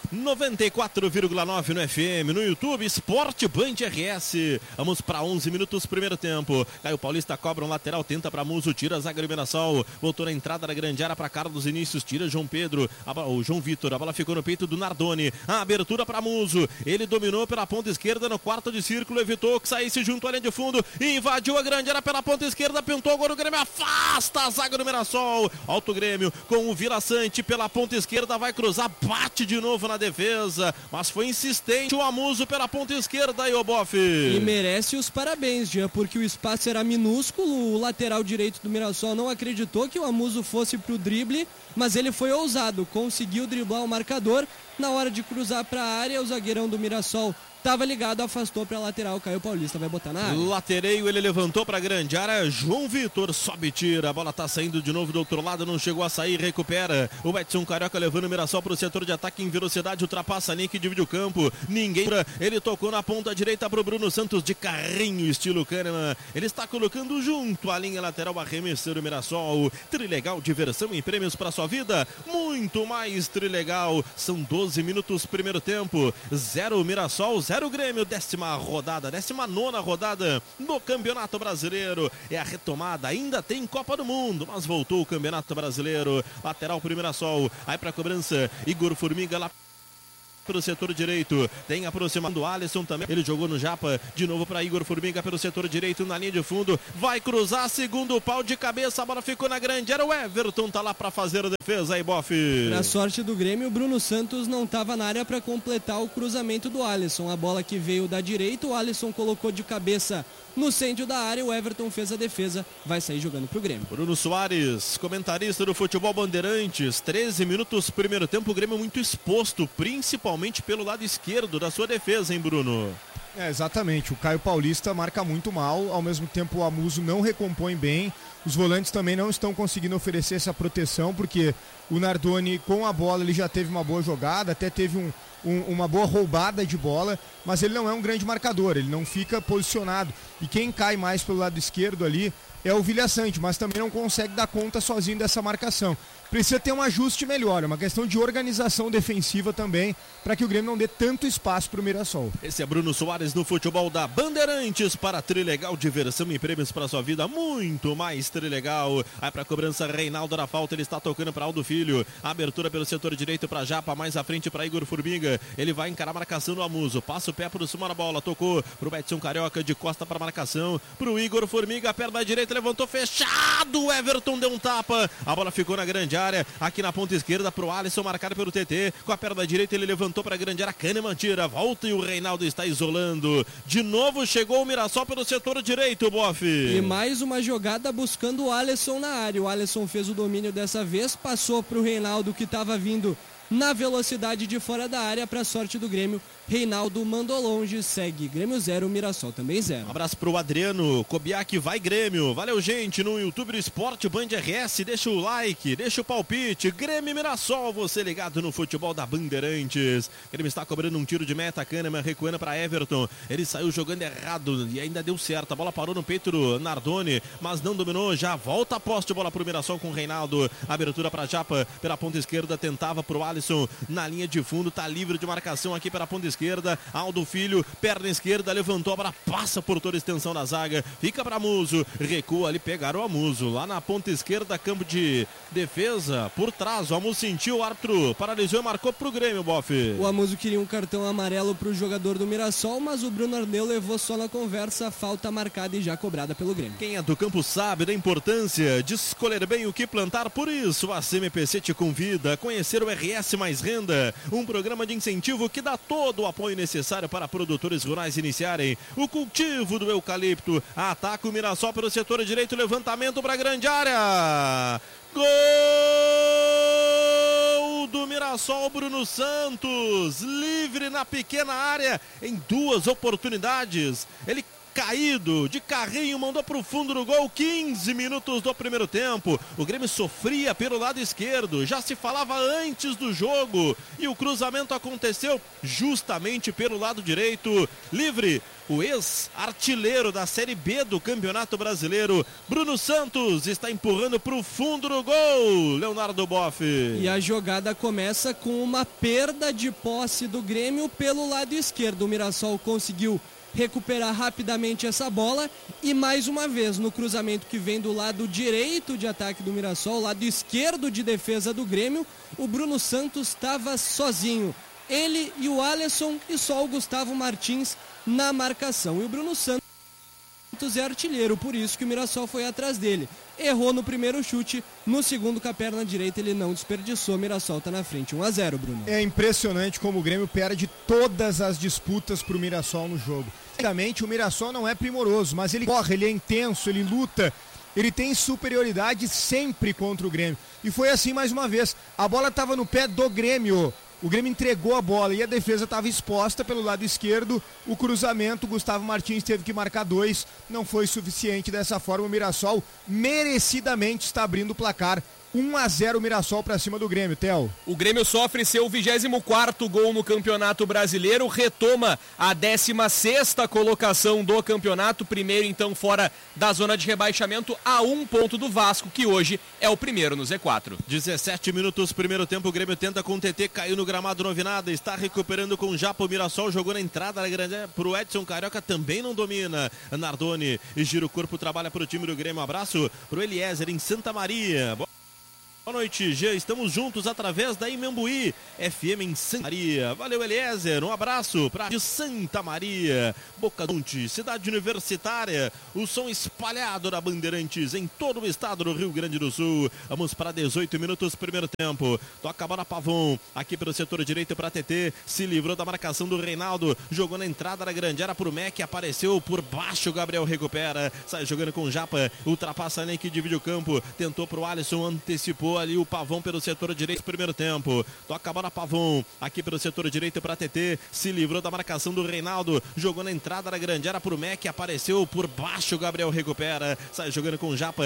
noventa e quatro vírgula nove no F M, no YouTube, Esporte Band R S. Vamos para onze minutos, primeiro tempo. Caio Paulista cobra um lateral, tenta para Muso, tira a zaga do Mirassol. Voltou na entrada da grande área para Carlos Vinícius, tira João Pedro, a bola, o João Vitor, a bola ficou no peito do Nardoni. A abertura para Muso, ele dominou pela ponta esquerda no quarto de círculo, evitou que saísse junto à linha de fundo, invadiu a grande área pela ponta esquerda, pintou agora o Grêmio, afasta a zaga do Mirassol. Alto Grêmio com o Vila Sante pela ponta esquerda, vai cruzar, bate de novo na defesa, mas foi insistente o Amuso pela ponta esquerda aí, o Boff. E merece os parabéns, Jean, porque o espaço era minúsculo, o lateral direito do Mirassol não acreditou que o Amuso fosse pro drible, mas ele foi ousado, conseguiu driblar o marcador. Na hora de cruzar para a área, o zagueirão do Mirassol estava ligado, afastou para a lateral, Caio Paulista vai botar na área. Latereio, ele levantou para a grande área, João Vitor sobe e tira, a bola tá saindo de novo do outro lado, não chegou a sair, recupera. O Edson Carioca levando o Mirassol para o setor de ataque em velocidade, ultrapassa Nick, divide o campo, ninguém, ele tocou na ponta direita para o Bruno Santos de carrinho, estilo Kahneman. Ele está colocando junto à linha lateral, arremesseiro Mirassol. Trilegal, diversão e prêmios para sua vida, muito mais Trilegal. São doze minutos, primeiro tempo, zero Mirassol, zero o Grêmio, décima rodada, décima nona rodada no Campeonato Brasileiro. É a retomada, ainda tem Copa do Mundo, mas voltou o Campeonato Brasileiro. Lateral pro Mirassol, aí pra cobrança, Igor Formiga lá pelo setor direito, tem aproximando o Alisson também, ele jogou no Japa, de novo para Igor Formiga pelo setor direito, na linha de fundo, vai cruzar, segundo pau de cabeça, a bola ficou na grande área, o Everton tá lá para fazer a defesa aí, Boff. Na sorte do Grêmio, o Bruno Santos não estava na área para completar o cruzamento do Alisson, a bola que veio da direita, o Alisson colocou de cabeça no centro da área, o Everton fez a defesa, vai sair jogando pro Grêmio. Bruno Soares, comentarista do Futebol Bandeirantes, treze minutos, primeiro tempo, o Grêmio muito exposto, principalmente pelo lado esquerdo da sua defesa, hein, Bruno? É, exatamente, o Caio Paulista marca muito mal, ao mesmo tempo o Amuso não recompõe bem, os volantes também não estão conseguindo oferecer essa proteção, porque o Nardoni com a bola ele já teve uma boa jogada, até teve um, um, uma boa roubada de bola, mas ele não é um grande marcador, ele não fica posicionado, e quem cai mais pelo lado esquerdo ali é o Vila Sante, mas também não consegue dar conta sozinho dessa marcação. Precisa ter um ajuste melhor, é uma questão de organização defensiva também, para que o Grêmio não dê tanto espaço para o Mirassol. Esse é Bruno Soares no Futebol da Bandeirantes para Trilegal, diversão e prêmios para sua vida, muito mais Trilegal. Aí para cobrança, Reinaldo na falta, ele está tocando para Aldo Filho, abertura pelo setor direito para Japa, mais à frente para Igor Formiga, ele vai encarar a marcação do Amuso, passa o pé por cima da bola, tocou para o Edson Carioca, de costa para marcação, para o Igor Formiga, perna direita, levantou fechado, o Everton deu um tapa, a bola ficou na grande área, aqui na ponta esquerda pro Alisson, marcado pelo T T, com a perna direita ele levantou para a grande área, Kahneman tira, volta e o Reinaldo está isolando, de novo chegou o Mirassol pelo setor direito, Boff. E mais uma jogada buscando o Alisson na área, o Alisson fez o domínio dessa vez, passou pro Reinaldo que estava vindo na velocidade de fora da área, para sorte do Grêmio, Reinaldo mandou longe, segue Grêmio zero, Mirassol também zero. Um abraço pro Adriano, Kobiak vai Grêmio, valeu gente, no YouTube do Esporte Band R S, deixa o like, deixa o palpite, Grêmio Mirassol, você ligado no Futebol da Bandeirantes. Grêmio está cobrando um tiro de meta, Kahneman recuando para Everton, ele saiu jogando errado e ainda deu certo, a bola parou no peito do Nardoni, mas não dominou, já volta a posse de bola pro Mirassol com o Reinaldo, abertura para Japa, pela ponta esquerda, tentava pro Alisson, na linha de fundo, tá livre de marcação aqui pela ponta esquerda, Aldo Filho, perna esquerda, levantou, a bola passa por toda a extensão da zaga, fica para Muso, recua ali, pegaram o Amuso, lá na ponta esquerda, campo de defesa, por trás, o Amuso sentiu, o árbitro paralisou e marcou pro Grêmio, Boff. O Amuso queria um cartão amarelo pro jogador do Mirassol, mas o Bruno Arneu levou só na conversa, falta marcada e já cobrada pelo Grêmio. Quem é do campo sabe da importância de escolher bem o que plantar, por isso a C M P C te convida a conhecer o R S Mais Renda, um programa de incentivo que dá todo o apoio necessário para produtores rurais iniciarem o cultivo do eucalipto. Ataca o Mirassol pelo setor direito, levantamento para a grande área. Gol do Mirassol, Bruno Santos, livre na pequena área, em duas oportunidades. Ele caído, de carrinho, mandou pro fundo do gol, quinze minutos do primeiro tempo. O Grêmio sofria pelo lado esquerdo, já se falava antes do jogo e o cruzamento aconteceu justamente pelo lado direito, livre. O ex-artilheiro da Série B do Campeonato Brasileiro, Bruno Santos, está empurrando para o fundo do gol, Leonardo Boff. E a jogada começa com uma perda de posse do Grêmio pelo lado esquerdo. O Mirassol conseguiu recuperar rapidamente essa bola e mais uma vez no cruzamento que vem do lado direito de ataque do Mirassol, lado esquerdo de defesa do Grêmio, o Bruno Santos estava sozinho. Ele e o Alisson e só o Gustavo Martins na marcação. E o Bruno Santos é artilheiro, por isso que o Mirassol foi atrás dele. Errou no primeiro chute, no segundo com a perna direita ele não desperdiçou. O Mirassol está na frente, um a zero, Bruno. É impressionante como o Grêmio perde todas as disputas pro Mirassol no jogo. Basicamente, o Mirassol não é primoroso, mas ele corre, ele é intenso, ele luta. Ele tem superioridade sempre contra o Grêmio. E foi assim mais uma vez. A bola estava no pé do Grêmio. O Grêmio entregou a bola e a defesa estava exposta pelo lado esquerdo. O cruzamento, o Gustavo Martins teve que marcar dois. Não foi suficiente. Dessa forma, o Mirassol merecidamente está abrindo o placar. um a zero o Mirassol para cima do Grêmio, Theo. O Grêmio sofre seu vigésimo quarto gol no Campeonato Brasileiro, retoma a décima sexta colocação do campeonato, primeiro então fora da zona de rebaixamento, a um ponto do Vasco, que hoje é o primeiro no Z quatro. dezessete minutos, primeiro tempo, o Grêmio tenta com o T T, caiu no gramado, não vi nada, está recuperando com o Japa, o Mirassol jogou na entrada da grande pro Edson Carioca, também não domina. Nardoni gira o corpo, trabalha pro time do Grêmio, abraço pro Eliezer em Santa Maria. Boa noite, Gê. Estamos juntos através da Imambuí, F M em Santa Maria. Valeu, Eliezer. Um abraço para de Santa Maria, Boca Donte, cidade universitária. O som espalhado da Bandeirantes em todo o estado do Rio Grande do Sul. Vamos para dezoito minutos, primeiro tempo. Toca a bola Pavon, aqui pelo setor direito para T T. Se livrou da marcação do Reinaldo. Jogou na entrada da grande área pro Mac. Apareceu por baixo, Gabriel recupera. Sai jogando com o Japa. Ultrapassa a linha que divide o campo. Tentou pro Alisson, antecipou ali o Pavon pelo setor direito, primeiro tempo. Toca a bola Pavon, aqui pelo setor direito para T T, se livrou da marcação do Reinaldo, jogou na entrada da grande área pro Mac, apareceu por baixo, Gabriel recupera, sai jogando com o Japa,